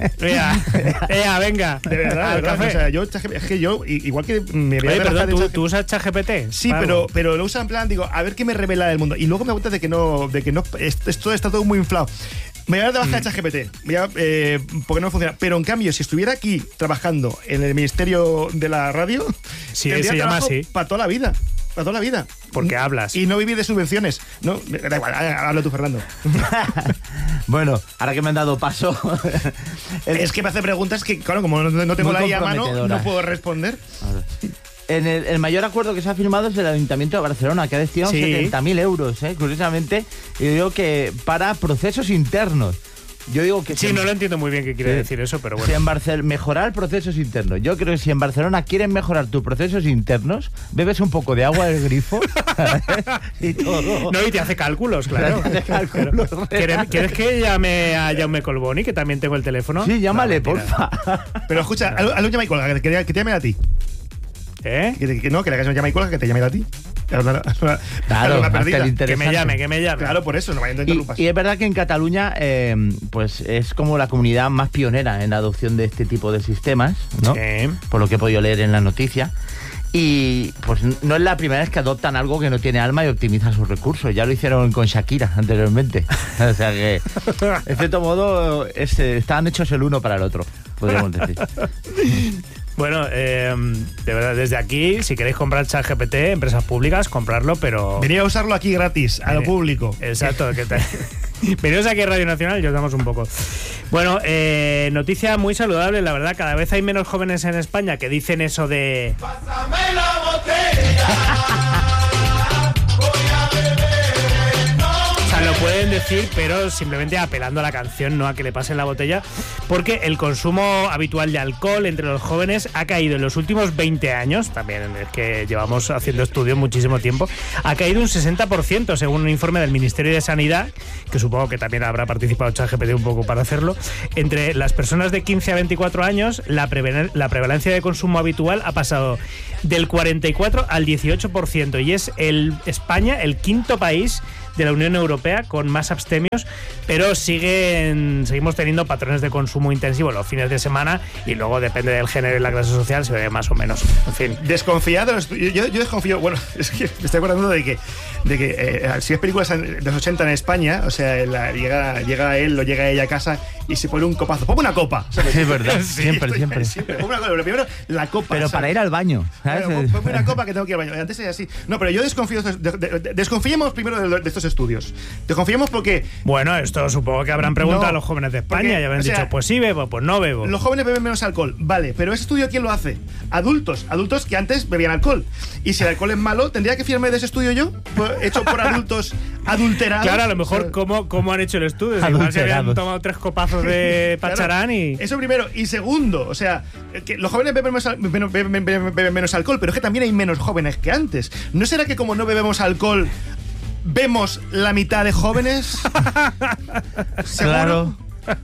EA, venga. De verdad, o sea, yo, igual que me voy a perdón, ¿tú usas ChatGPT? Sí, pero lo uso en plan, digo, a ver qué me revela del mundo. Y luego me gusta de que no, esto está todo muy inflado. Me voy a dar de baja de ChatGPT, porque no funciona. Pero en cambio, si estuviera aquí trabajando en el Ministerio de la Radio, sí, se llama así. Para toda la vida. Para toda la vida. Porque hablas. Y no vivir de subvenciones. No, da igual, habla tú, Fernando. Bueno, ahora que me han dado paso... Es que me hace preguntas que, claro, como no tengo la IA a mano, no puedo responder. El mayor acuerdo que se ha firmado es del Ayuntamiento de Barcelona, que ha destinado 70.000 euros, curiosamente, y digo que para procesos internos. Yo digo que no lo entiendo muy bien qué quiere decir eso, pero bueno. Si en mejorar procesos internos. Yo creo que si en Barcelona quieren mejorar tus procesos internos, bebes un poco de agua del grifo, ¿sabes? Y todo. No, y te hace cálculos, claro. ¿Quieres que llame a Jaume Colboni, que también tengo el teléfono? Sí, llámale, porfa. Pero escucha, hazlo llama y colga, que te llame a ti. Que la que se llama y cuelga, que te llame a ti. Claro, que me llame. Claro, por eso, no vayan a interrumpas. Y es verdad que en Cataluña pues es como la comunidad más pionera en la adopción de este tipo de sistemas, ¿no? Sí. Por lo que he podido leer en la noticia. Y pues no es la primera vez que adoptan algo que no tiene alma y optimiza sus recursos. Ya lo hicieron con Shakira anteriormente. O sea que, en cierto modo, estaban hechos el uno para el otro, podríamos decir. Bueno, de verdad, desde aquí, si queréis comprar ChatGPT, empresas públicas, comprarlo, pero... Venid a usarlo aquí gratis, a lo público. Exacto, ¿qué tal? Venidos aquí a Radio Nacional y os damos un poco. Bueno, noticia muy saludable, la verdad. Cada vez hay menos jóvenes en España que dicen eso de... ¡Pásame la botella! Lo pueden decir, pero simplemente apelando a la canción, no a que le pasen la botella, porque el consumo habitual de alcohol entre los jóvenes ha caído en los últimos 20 años, también es que llevamos haciendo estudios muchísimo tiempo, ha caído un 60% según un informe del Ministerio de Sanidad, que supongo que también habrá participado ChatGPT un poco para hacerlo. Entre las personas de 15 a 24 años, la prevalencia de consumo habitual ha pasado del 44 al 18%, y es España el quinto país de la Unión Europea con más abstemios, pero seguimos teniendo patrones de consumo intensivo los fines de semana, y luego depende del género y la clase social se ve más o menos. En fin. Desconfiado, yo desconfío, bueno, es que me estoy acordando de que si ves películas de los 80 en España, o sea, llega él o llega ella a casa y se pone un copazo. Pongo una copa, ¿sabes? Sí, es verdad, siempre. Pongo una copa, lo primero, la copa. Pero ¿sabes? Para ir al baño, ¿sabes? Pongo una copa que tengo que ir al baño. Antes era así. No, pero yo desconfío. Desconfiemos primero de estos estudios. Desconfiemos porque... Bueno, esto supongo que habrán preguntado a los jóvenes de España y habrán dicho, pues sí bebo, pues no bebo. Los jóvenes beben menos alcohol, vale, pero ese estudio ¿quién lo hace? Adultos que antes bebían alcohol. Y si el alcohol es malo, ¿tendría que fiarme de ese estudio yo? Hecho por adultos adulterados. Claro, a lo mejor ¿cómo han hecho el estudio? Igual se habían tomado 3 copazos de pacharán y... Eso primero. Y segundo, o sea, que los jóvenes beben menos alcohol, pero es que también hay menos jóvenes que antes. ¿No será que como no bebemos alcohol, vemos la mitad de jóvenes? Claro.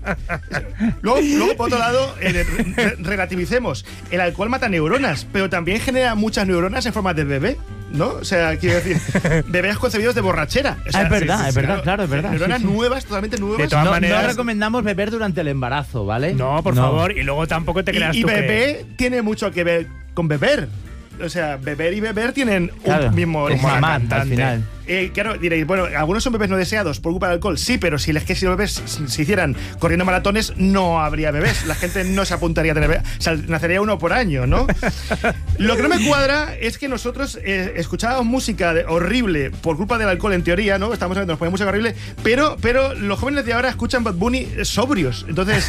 Luego, por otro lado, relativicemos. El alcohol mata neuronas, pero también genera muchas neuronas en forma de bebé, ¿no? O sea, quiero decir, bebés concebidos de borrachera. O sea, es verdad, claro, es verdad. Neuronas nuevas, totalmente nuevas. De todas maneras, no recomendamos beber durante el embarazo, ¿vale? No, por favor, y luego tampoco te creas tú bebé tiene mucho que ver con beber. O sea, beber y beber tienen un mismo origen al final. Claro, diréis, bueno, algunos son bebés no deseados por culpa del alcohol, sí, pero si los bebés se hicieran corriendo maratones, no habría bebés. La gente no se apuntaría a tener bebés. O sea, nacería uno por año, ¿no? Lo que no me cuadra es que nosotros escuchábamos música horrible por culpa del alcohol, en teoría, ¿no? Estamos hablando, nos ponemos música horrible, pero los jóvenes de ahora escuchan Bad Bunny sobrios. Entonces,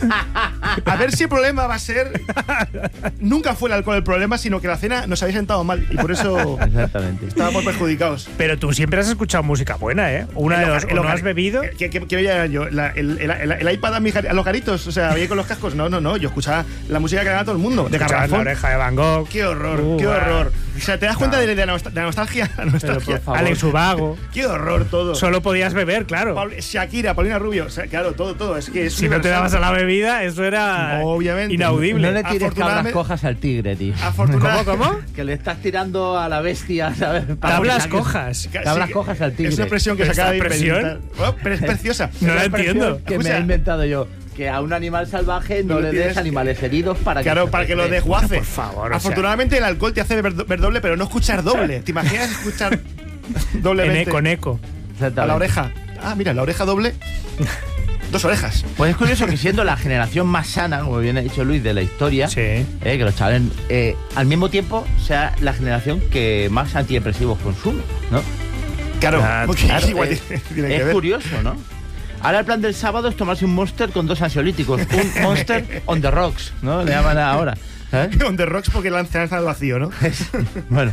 a ver si el problema va a ser... Nunca fue el alcohol el problema, sino que la cena nos había sentado mal y por eso estábamos perjudicados. Pero tú siempre has escuchado música buena, ¿eh? Una de dos, ¿o no has bebido? ¿Qué veía yo? El iPad a los garitos, o sea, veía con los cascos. No, yo escuchaba la música que ganaba todo el mundo. De Garrafón. La Oreja de Van Gogh. Qué horror, qué horror. O sea, ¿te das cuenta de la nostalgia? Alex Ubago. Qué horror todo. Solo podías beber, claro. Shakira, Paulina Rubio, o sea, claro, todo. Es que si no te dabas a la bebida, eso era inaudible. No le tires cabras cojas al tigre, tío. ¿Cómo? Que le estás tirando a la bestia, ¿sabes? Cabras cojas. Cabras cojas al tigre. Es una expresión que se acaba de inventar. Pero es preciosa. No la entiendo. Que me he inventado yo. Que a un animal salvaje no le des animales heridos para que lo desguace. Por favor. Afortunadamente el alcohol te hace ver doble, pero no escuchar doble. ¿Te imaginas escuchar doblemente? En eco. A la oreja. Ah, mira, la oreja doble. 2 orejas. Pues es curioso que siendo la generación más sana, como bien ha dicho Luis, de la historia, que los chavales al mismo tiempo sea la generación que más antidepresivos consume, ¿no? Claro, es curioso, ¿no? Ahora el plan del sábado es tomarse un Monster con 2 ansiolíticos. Un Monster on the rocks, ¿no? Le llaman ahora. ¿Sabes? On the rocks porque lanzan al vacío, ¿no? Bueno.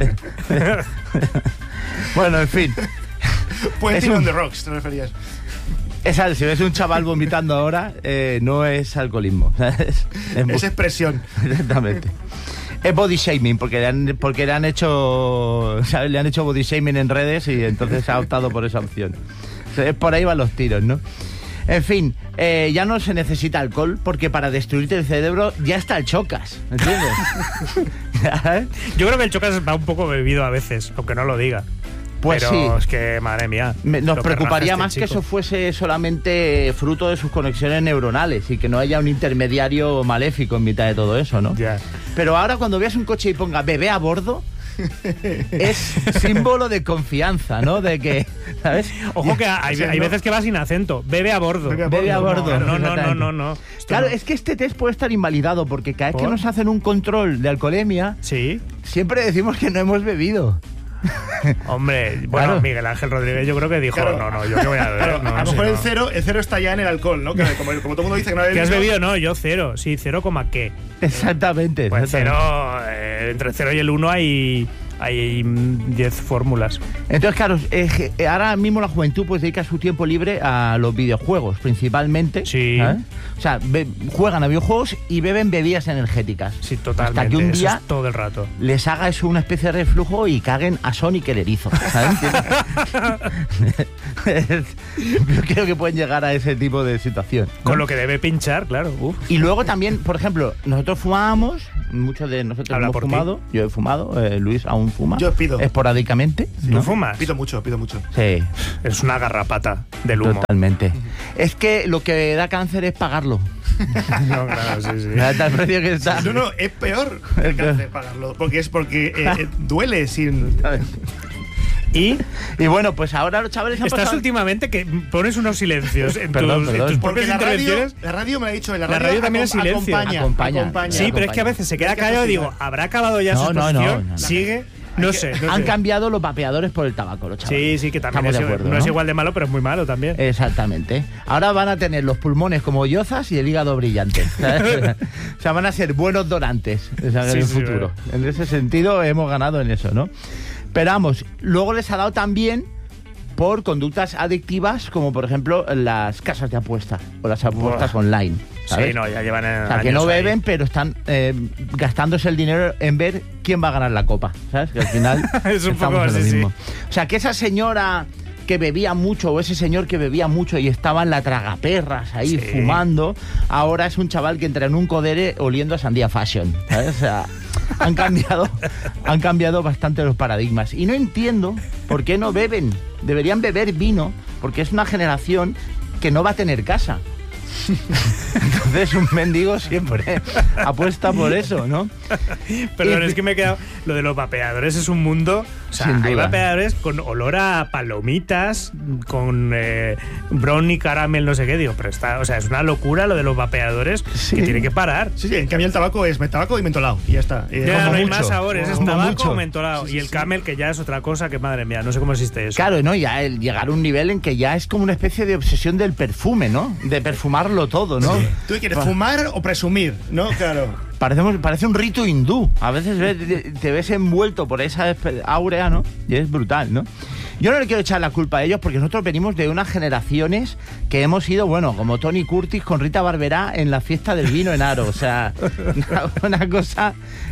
Bueno, en fin. Puente on the rocks, te referías. Si ves un chaval vomitando ahora, no es alcoholismo. Es expresión. Exactamente. Es body shaming, porque le han hecho body shaming en redes y entonces ha optado por esa opción. Por ahí van los tiros, ¿no? En fin, ya no se necesita alcohol porque para destruirte el cerebro ya está el chocas, ¿entiendes? Yo creo que el Chocas va un poco bebido a veces, aunque no lo diga. Pues pero sí. Es que, madre mía. Nos preocuparía más que eso fuese solamente fruto de sus conexiones neuronales y que no haya un intermediario maléfico en mitad de todo eso, ¿no? Ya. Pero ahora cuando veas un coche y ponga bebé a bordo, es símbolo de confianza, ¿no? De que, ¿sabes? Ojo que hay veces que va sin acento. Bebe a bordo. Bebe a bordo. No. Claro, es que este test puede estar invalidado porque cada vez que nos hacen un control de alcoholemia, siempre decimos que no hemos bebido. Hombre, bueno, claro. Miguel Ángel Rodríguez yo creo que dijo, claro. no, yo que voy a beber. Claro, a lo mejor el cero está ya en el alcohol, ¿no? Que como todo el mundo dice que no ha bebido. ¿Qué has bebido? No, yo 0. Sí, 0, ¿qué? Exactamente. Pues 0, entre el 0 y el 1 hay 10 fórmulas. Entonces, claro, ahora mismo la juventud pues dedica su tiempo libre a los videojuegos, principalmente. Sí. ¿sabes? O sea, juegan a videojuegos y beben bebidas energéticas. Sí, totalmente. Hasta que un día eso es todo el rato les haga eso una especie de reflujo y caguen a Sonic el erizo. ¿Sabes? Yo creo que pueden llegar a ese tipo de situación, ¿no? Con lo que debe pinchar, claro. Y luego también, por ejemplo, nosotros fumábamos, muchos de nosotros hemos fumado. Yo he fumado, Luis aún fuma. Yo pido. Esporádicamente. ¿No fumas? Pido mucho. Sí. Es una garrapata del humo. Totalmente. Es que lo que da cáncer es pagarlo. No, claro, sí. Tal precio que está. No, es peor el cáncer pagarlo. Porque duele sin... Y bueno, pues ahora los chavales han Estás pasado... últimamente que pones unos silencios en perdón. tus porque propias intervenciones. La radio me lo ha dicho, la radio también es silencio. Acompaña. Sí, pero es que a veces se queda callado y digo, ¿habrá acabado ya su exposición? No. Sigue. No sé. Han cambiado los vapeadores por el tabaco, los chavales. Sí, que también no es igual de malo, pero es muy malo también. Exactamente. Ahora van a tener los pulmones como yozas y el hígado brillante. ¿Sabes? O sea, van a ser buenos donantes en el futuro. En ese sentido hemos ganado en eso, ¿no? Pero vamos, luego les ha dado también por conductas adictivas, como por ejemplo las casas de apuestas o las apuestas online. ¿sabes? Sí, no, ya llevan o sea, que no beben, ahí. Pero están gastándose el dinero en ver quién va a ganar la copa, ¿sabes? Que al final es un poco así, lo mismo. O sea, que esa señora que bebía mucho o ese señor que bebía mucho y estaba en la tragaperras ahí fumando, ahora es un chaval que entra en un codere oliendo a sandía fashion, ¿sabes? O sea, han cambiado bastante los paradigmas y no entiendo por qué no beben. Deberían beber vino porque es una generación que no va a tener casa. Entonces un mendigo siempre apuesta por eso, ¿no? Perdón, es que me he quedado... Lo de los vapeadores es un mundo... O sea, hay vapeadores con olor a palomitas, con brownie, caramel, no sé qué. Digo, pero está... O sea, es una locura lo de los vapeadores que tiene que parar. Sí, en cambio el tabaco es tabaco y mentolado y ya está. Ya no hay más sabores, es tabaco o mentolado. Y el camel, que ya es otra cosa que, madre mía, no sé cómo existe eso. Claro, ¿no? Ya el llegar a un nivel en que ya es como una especie de obsesión del perfume, ¿no? De perfumarlo todo, ¿no? Sí. ¿Tú quieres fumar o presumir? ¿No? Claro. Parece un rito hindú. A veces te ves envuelto por esa áurea, ¿no? Y es brutal, ¿no? Yo no le quiero echar la culpa a ellos porque nosotros venimos de unas generaciones que hemos ido, bueno, como Tony Curtis con Rita Barberá en la fiesta del vino en Aro. O sea, una cosa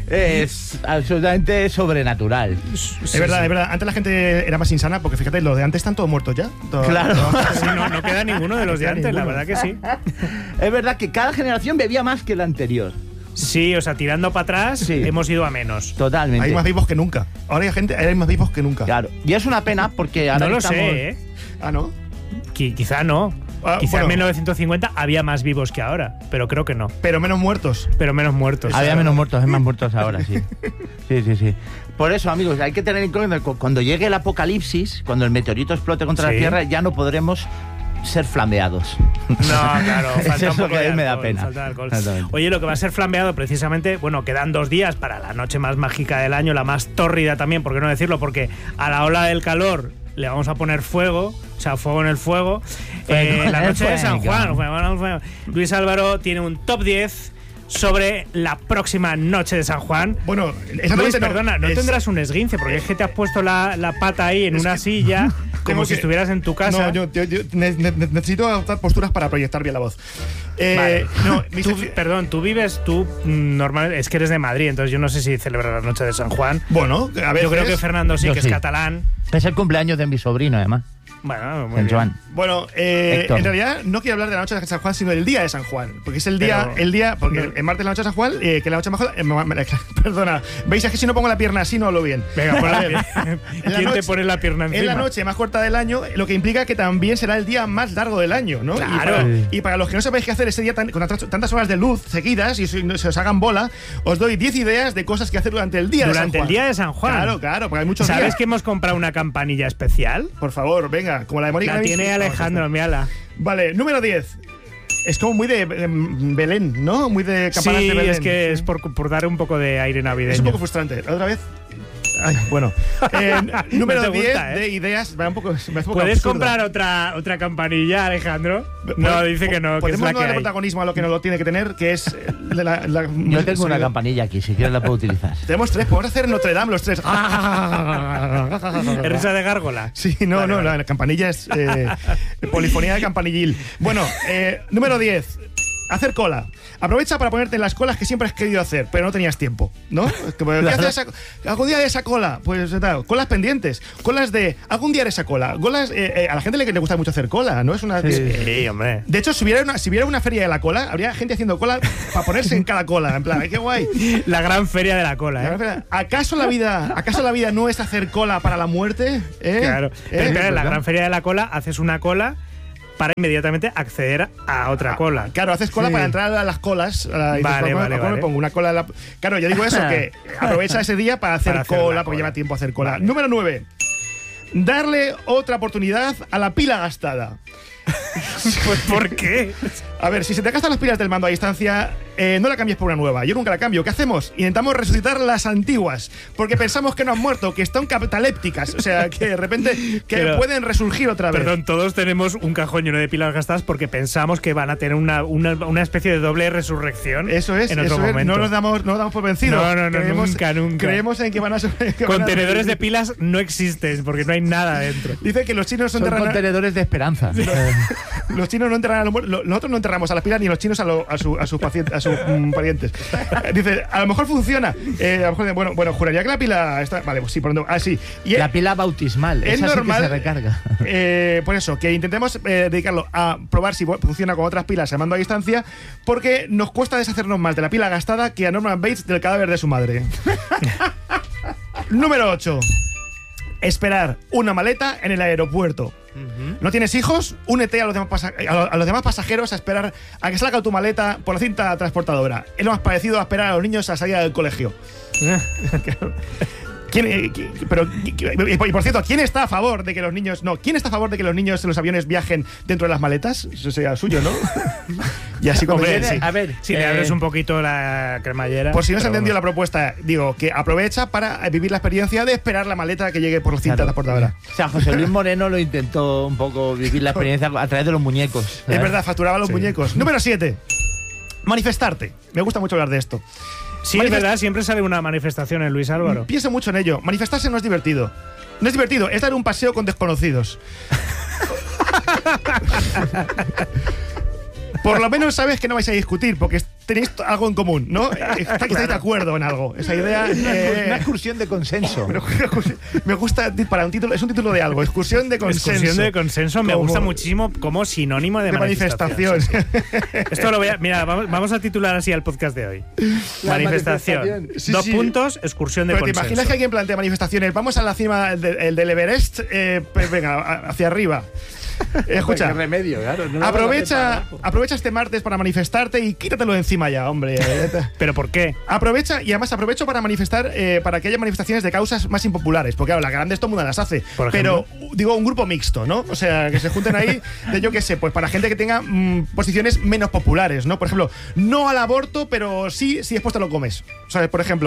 es absolutamente sobrenatural. Es verdad. Antes la gente era más insana porque fíjate, los de antes están todos muertos ya. Claro. Sí, no queda ninguno de los de antes, la verdad que sí. Es verdad que cada generación bebía más que la anterior. Sí, o sea, tirando para atrás hemos ido a menos. Totalmente. Hay más vivos que nunca. Ahora hay más vivos que nunca. Claro. Y es una pena porque ahora no lo estamos... sé, ¿eh? Ah, ¿no? Quizá no. Quizá en 1950 había más vivos que ahora, pero creo que no. Pero menos muertos. Había menos muertos, hay más muertos ahora, sí. Sí. Por eso, amigos, hay que tener en cuenta que cuando llegue el apocalipsis, cuando el meteorito explote contra la Tierra, ya no podremos ser flambeados. No, claro, falta un poco de alcohol, me da pena. Oye, lo que va a ser flambeado precisamente, bueno, quedan 2 días para la noche más mágica del año, la más tórrida también, ¿por qué no decirlo? Porque a la ola del calor le vamos a poner fuego, o sea, fuego en el fuego. La noche de San Juan. Luis Álvaro tiene un top 10 sobre la próxima noche de San Juan. Bueno, Luis, perdona, no tendrás un esguince, porque es que te has puesto la pata ahí en una silla, como si estuvieras en tu casa. No, yo necesito adoptar posturas para proyectar bien la voz. Vale. Tú vives, normal, es que eres de Madrid, entonces yo no sé si celebras la noche de San Juan. Bueno, a veces. Yo creo que Fernando sí, que es catalán. Es el cumpleaños de mi sobrino, además. Bueno, muy San bien. Juan. Bueno, Héctor. en realidad no quiero hablar de la noche de San Juan, sino del día de San Juan. Porque es el día, porque el martes es la noche de San Juan, que la noche mejor. Perdona, veis, es que si no pongo la pierna así no hablo bien. Venga, A ver, ¿Quién te pone la pierna encima? Es la noche más corta del año, lo que implica que también será el día más largo del año, ¿no? Claro. Y para los que no sabéis qué hacer ese día con tantas horas de luz seguidas y se os hagan bola, os doy 10 ideas de cosas que hacer durante el día de San Juan. Durante el día de San Juan. Claro, porque hay muchos ¿Sabes días. que hemos comprado una campanilla especial? Por favor, venga, como la de Mónica. La tiene Alejandro, mírala. Vale, número 10. Es como muy de Belén, ¿no? Muy de campanas Sí, de Belén. es que es por dar un poco de aire navideño. Es un poco frustrante. ¿Otra vez? Ay, bueno. Número No te 10 gusta, de ideas. Va un poco, me hace un poco ¿Puedes absurda. comprar otra campanilla, Alejandro? No, dice que no, que es Podemos la no que darle hay. protagonismo a lo que no lo tiene que tener, que es Yo tengo una campanilla aquí, si quieres la puedo utilizar. Tenemos 3, podemos hacer Notre Dame los 3. ¿Es risa de gárgola? Sí, no, la campanilla es polifonía de campanillil. Bueno, número 10. Hacer cola. Aprovecha para ponerte en las colas que siempre has querido hacer, pero no tenías tiempo, ¿no? ¿Qué haces algún día de esa cola? Pues tal, colas pendientes, colas de algún día de esa cola. Colas, a la gente le gusta mucho hacer cola, ¿no? Es una. Sí, hombre. De hecho, si hubiera una feria de la cola, habría gente haciendo cola para ponerse en cada cola. En plan, ¡ay, qué guay! La gran feria de la cola, ¿eh? ¿Acaso la vida no es hacer cola para la muerte? Claro. Pero espera, en la gran feria de la cola haces una cola para inmediatamente acceder a otra cola. Claro, haces cola para entrar a las colas. Vale. Pongo una cola en la... Claro, yo digo eso, que aprovecha ese día para hacer cola, porque lleva tiempo hacer cola. Vale. Número 9. Darle otra oportunidad a la pila gastada. Pues ¿por qué? A ver, si se te gastan las pilas del mando a distancia, no la cambies por una nueva. Yo nunca la cambio. ¿Qué hacemos? Intentamos resucitar las antiguas, porque pensamos que no han muerto, que están catalépticas. O sea, que de repente pueden resurgir otra vez. Perdón, todos tenemos un cajón lleno de pilas gastadas porque pensamos que van a tener una especie de doble resurrección. Eso es, en otro momento. No nos damos por vencidos. No, nunca. Creemos en que van a... Contenedores de pilas no existen porque no hay nada dentro. Dice que los chinos son contenedores de esperanza. Los chinos no enterran a los muertos. Nosotros no enterramos a las pilas ni los chinos a sus pacientes, a sus parientes. Dice, a lo mejor funciona. A lo mejor, bueno, juraría que la pila está. Vale, pues sí, por donde. Sí. La pila bautismal. Es esa normal. Sí que se recarga. Por eso, que intentemos dedicarlo a probar si funciona con otras pilas a mando a distancia, porque nos cuesta deshacernos más de la pila gastada que a Norman Bates del cadáver de su madre. Número 8. Esperar una maleta en el aeropuerto. ¿No tienes hijos? Únete a los demás pasajeros a esperar a que salga tu maleta por la cinta transportadora. Es lo más parecido a esperar a los niños a la salida del colegio. Y por cierto, ¿quién está a favor de que los niños en los aviones viajen dentro de las maletas? Eso sería suyo, ¿no? Y así como a ver, si le abres un poquito la cremallera. Por si no se ha entendido la propuesta, digo que aprovecha para vivir la experiencia de esperar la maleta que llegue por la cinta transportadora. O sea, José Luis Moreno lo intentó un poco vivir la experiencia a través de los muñecos. Es verdad, facturaba los muñecos. Número 7. Manifestarte. Me gusta mucho hablar de esto. Sí, es verdad, siempre sale una manifestación en Luis Álvaro. Pienso mucho en ello. Manifestarse no es divertido. No es divertido, es dar un paseo con desconocidos. Por lo menos sabes que no vais a discutir, porque tenéis algo en común, ¿no? Estáis de acuerdo en algo. Esa idea. Una excursión de consenso. Me gusta para un título, es un título de algo. Excursión de consenso. Excursión de consenso me gusta muchísimo como sinónimo de manifestación. Sí. Esto lo voy a. Mira, vamos a titular así al podcast de hoy. Manifestación. Sí, Dos puntos, excursión de Pero consenso. ¿te imaginas que alguien plantea manifestaciones? Vamos a la cima del Everest, pues venga, hacia arriba. Escucha, ¿qué remedio? Claro, aprovecha este martes para manifestarte y quítatelo de encima ya, hombre. ¿Pero por qué? Aprovecha, y además aprovecho para manifestar, para que haya manifestaciones de causas más impopulares, porque claro, las grandes todo el mundo las hace, pero digo un grupo mixto, ¿no? O sea, que se junten ahí de yo qué sé, pues para gente que tenga posiciones menos populares, ¿no? Por ejemplo, no al aborto, pero sí, si después te lo comes. ¿Sabes? Por ejemplo.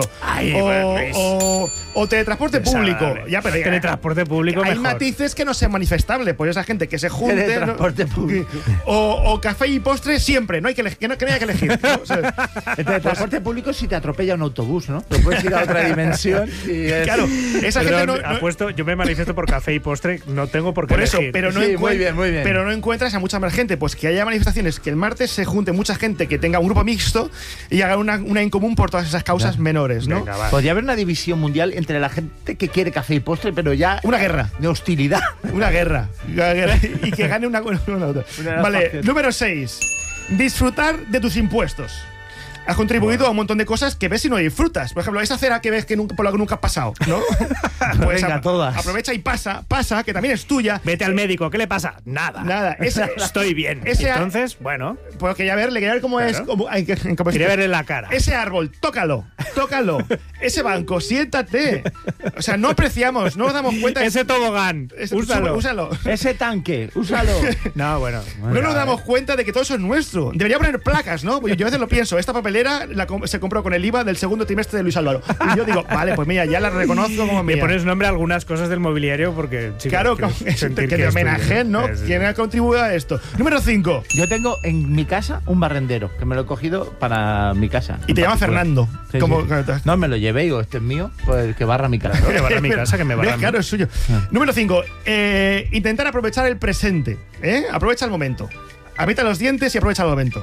O teletransporte público. Ya, pero teletransporte público hay mejor. matices que no sean manifestables, pues esa gente que que se junten. De transporte público. O café y postre siempre, no hay que elegir, que no haya que elegir. ¿no? O sea, el transporte público si te atropella un autobús, ¿no? Te puedes ir a otra dimensión. Y claro, esa gente apuesto, yo me manifiesto por café y postre, no tengo por qué por eso, elegir. pero no, muy bien. Pero no encuentras a mucha más gente. Pues que haya manifestaciones, que el martes se junte mucha gente que tenga un grupo mixto y haga una en común por todas esas causas menores, ¿no? Venga, podría haber una división mundial entre la gente que quiere café y postre, pero ya una guerra de hostilidad. Una guerra. Y que gane una otra. Vale, número 6. Disfrutar de tus impuestos. Has contribuido a un montón de cosas que ves y no disfrutas. Por ejemplo, esa cera que ves que por la que nunca has pasado, ¿no? Pues venga, todas. Aprovecha y pasa, que también es tuya. Vete al médico, ¿qué le pasa? Nada. Estoy bien. Entonces, bueno. Pues quería ver cómo es. Quería verle la cara. Ese árbol, tócalo. Ese banco, siéntate. O sea, no apreciamos, no nos damos cuenta. Ese tobogán, úsalo. Ese tanque, úsalo. No, bueno. No nos damos cuenta de que todo eso es nuestro. Debería poner placas, ¿no? Yo a veces lo pienso. Esta papelera se compró con el IVA del segundo trimestre de Luis Álvaro. Y yo digo, vale, pues mira, ya la reconozco como mía. Le pones nombre a algunas cosas del mobiliario porque... Claro, que te homenajeen, ¿no? ¿Quién ha contribuido a esto? Número 5. Yo tengo en mi casa un barrendero, que me lo he cogido para mi casa. Y te llama Fernando. Sí, sí. No, me lo llevé y digo, este es mío, pues que barra mi casa. Que barra mi casa, que me barra. Claro, es suyo. Número 5. Intentar aprovechar el presente. Aprovecha el momento. Aprieta los dientes y aprovecha el momento.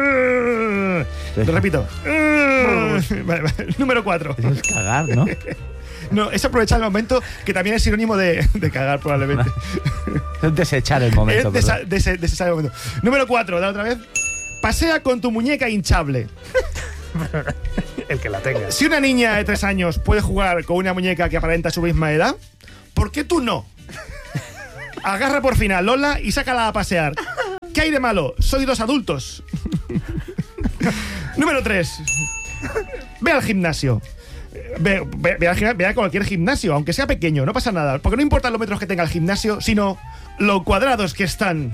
Lo repito. Vale. Número 4. Es cagar, ¿no? No, es aprovechar el momento, que también es sinónimo de cagar, probablemente. Es desechar el momento. Desechar el momento. Número 4, dale otra vez. Pasea con tu muñeca hinchable. El que la tenga. Si una niña de 3 años puede jugar con una muñeca que aparenta su misma edad, ¿por qué tú no? Agarra por fin a Lola y sácala a pasear. ¿Qué hay de malo? Soy 2 adultos. Número 3. Ve al gimnasio. Ve a cualquier gimnasio, aunque sea pequeño, no pasa nada. Porque no importa los metros que tenga el gimnasio, sino lo cuadrados que están.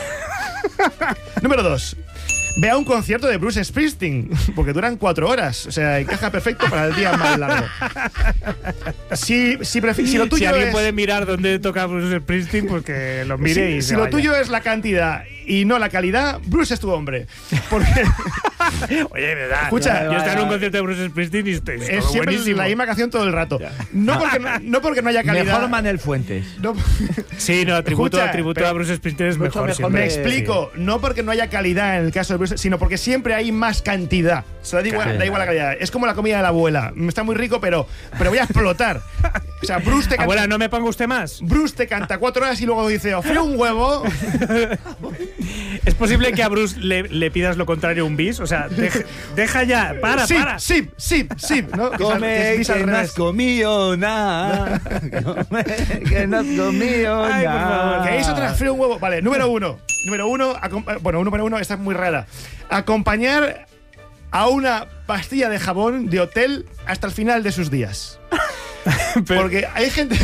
Número 2. Ve a un concierto de Bruce Springsteen, porque duran 4 horas. O sea, encaja perfecto para el día más largo. Si lo tuyo alguien puede mirar dónde toca Bruce Springsteen, pues que lo mire y si lo tuyo es la cantidad y no la calidad, Bruce es tu hombre. Porque... Oye, verdad. Escucha, yo estaba en un concierto de Bruce Springsteen y estoy es siempre buenísimo. La misma canción todo el rato. No porque no haya calidad. Mejor Manuel Fuentes. No. Sí, no, tributo a Bruce Springsteen es mejor. Me explico. No porque no haya calidad en el caso de Bruce, sino porque siempre hay más cantidad. O sea, da igual la calidad. Es como la comida de la abuela. Está muy rico, pero voy a explotar. O sea, Bruce te canta. Abuela, ¿no me ponga usted más? Bruce te canta 4 horas y luego dice, ofrece un huevo. ¿Es posible que a Bruce le pidas lo contrario a un bis? O sea, deja ya, para. Sí, ¿no? Come, que no has comido nada. Come, que no has comido nada. Por favor. Que eso transfiere un huevo. Vale, número 1. Número 1, esta es muy rara. Acompañar a una pastilla de jabón de hotel hasta el final de sus días. Porque hay gente...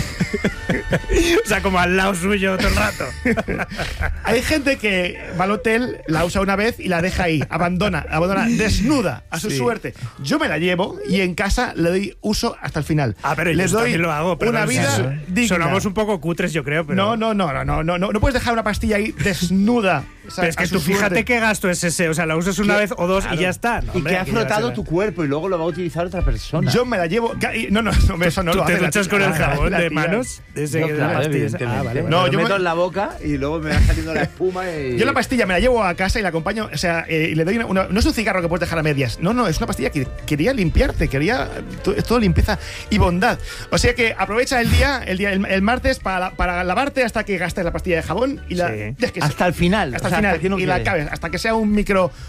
O sea, como al lado suyo todo el rato. Hay gente que va al hotel, la usa una vez y la deja ahí, abandona desnuda a su suerte. Yo me la llevo y en casa le doy uso hasta el final. Pero les doy también lo hago, pero una vida digna. Sonamos un poco cutres, yo creo, pero... No puedes dejar una pastilla ahí desnuda. Pero es que tú fíjate qué gasto es ese, o sea, la usas una vez o dos y ya está. No, hombre, y que ha frotado tu cuerpo y luego lo va a utilizar otra persona. Yo me la llevo... No, eso no lo hace. ¿Te duchas con el jabón de manos? Vale. No, yo meto en la boca y luego me va saliendo la espuma y... Yo la pastilla me la llevo a casa y la acompaño, o sea, y le doy una... No es un cigarro que puedes dejar a medias. No, es una pastilla que quería limpiarte, quería todo limpieza y bondad. O sea que aprovecha el martes para lavarte hasta que gastes la pastilla de jabón y la... Hasta el final. Hasta el final. Y la acabes, hasta que sea un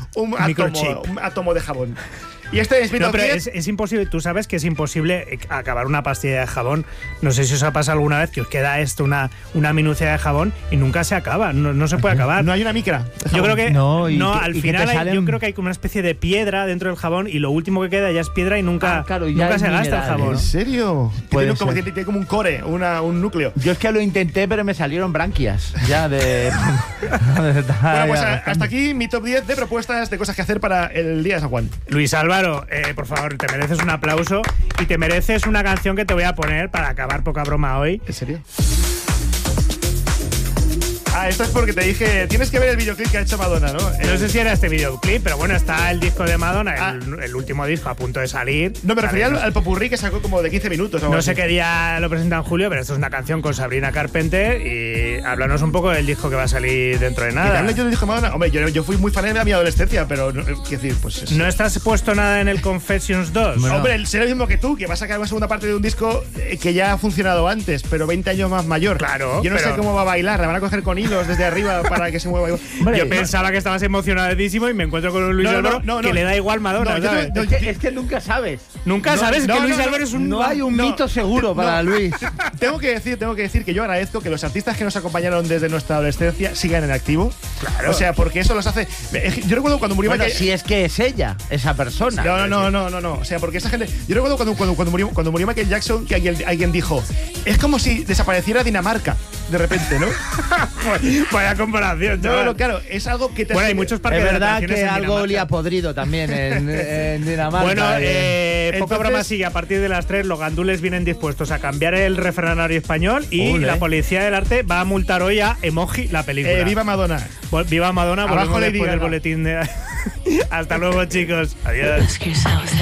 átomo de jabón. Y este es pero es imposible, tú sabes que es imposible acabar una pastilla de jabón. No sé si os ha pasado alguna vez que os queda una minucia de jabón y nunca se acaba, no se puede acabar. No hay una micra. Yo creo que al final yo creo que hay como una especie de piedra dentro del jabón y lo último que queda ya es piedra y nunca se gasta el jabón. ¿En serio? Tiene como un core, un núcleo. Yo es que lo intenté, pero me salieron branquias. Ya de... Bueno, pues hasta aquí mi top 10 de propuestas de cosas que hacer para el día de San Juan. Luis Álvaro, por favor, te mereces un aplauso y te mereces una canción que te voy a poner para acabar poca broma hoy. ¿En serio? Esto es porque te dije, tienes que ver el videoclip que ha hecho Madonna, ¿no? No sé si era este videoclip, pero bueno, está el disco de Madonna, el último disco a punto de salir. No, me refería al popurrí que sacó como de 15 minutos. No sé qué día lo presenta en julio, pero esto es una canción con Sabrina Carpenter y háblanos un poco del disco que va a salir dentro de nada. ¿Qué yo del disco de Madonna? Hombre, yo fui muy fan de mi adolescencia, pero quiero decir, pues eso. ¿No estás puesto nada en el Confessions 2? Bueno. Hombre, será lo mismo que tú, que vas a sacar una segunda parte de un disco que ya ha funcionado antes, pero 20 años más mayor. Claro. Yo no sé cómo va a bailar, la van a coger con hilos desde arriba para que se mueva igual. Hombre, yo pensaba que estabas emocionadísimo y me encuentro con un Luis Álvaro que le da igual Madonna, ¿sabes? Es que nunca sabes. Nunca sabes que Luis Álvaro es un... No hay un mito seguro para Luis. Tengo que decir que yo agradezco que los artistas que nos acompañaron desde nuestra adolescencia sigan en activo. Claro. O sea, porque eso los hace... Yo recuerdo cuando murió Michael... si es que es ella, esa persona. No. O sea, porque esa gente... Yo recuerdo cuando murió Michael Jackson, que alguien dijo, es como si desapareciera Dinamarca de repente, ¿no? Vaya comparación, chaval. No, claro, es algo que te... Bueno, hay muchos parques de verdad de que algo olía podrido también en Dinamarca. Bueno, poca broma sigue. A partir de las 3 los gandules vienen dispuestos a cambiar el refranario español y la Policía del Arte va a multar hoy a Emoji, la película. ¡Viva Madonna! ¡Viva Madonna! Abajo volvemos después del boletín de... Hasta luego, chicos. Adiós.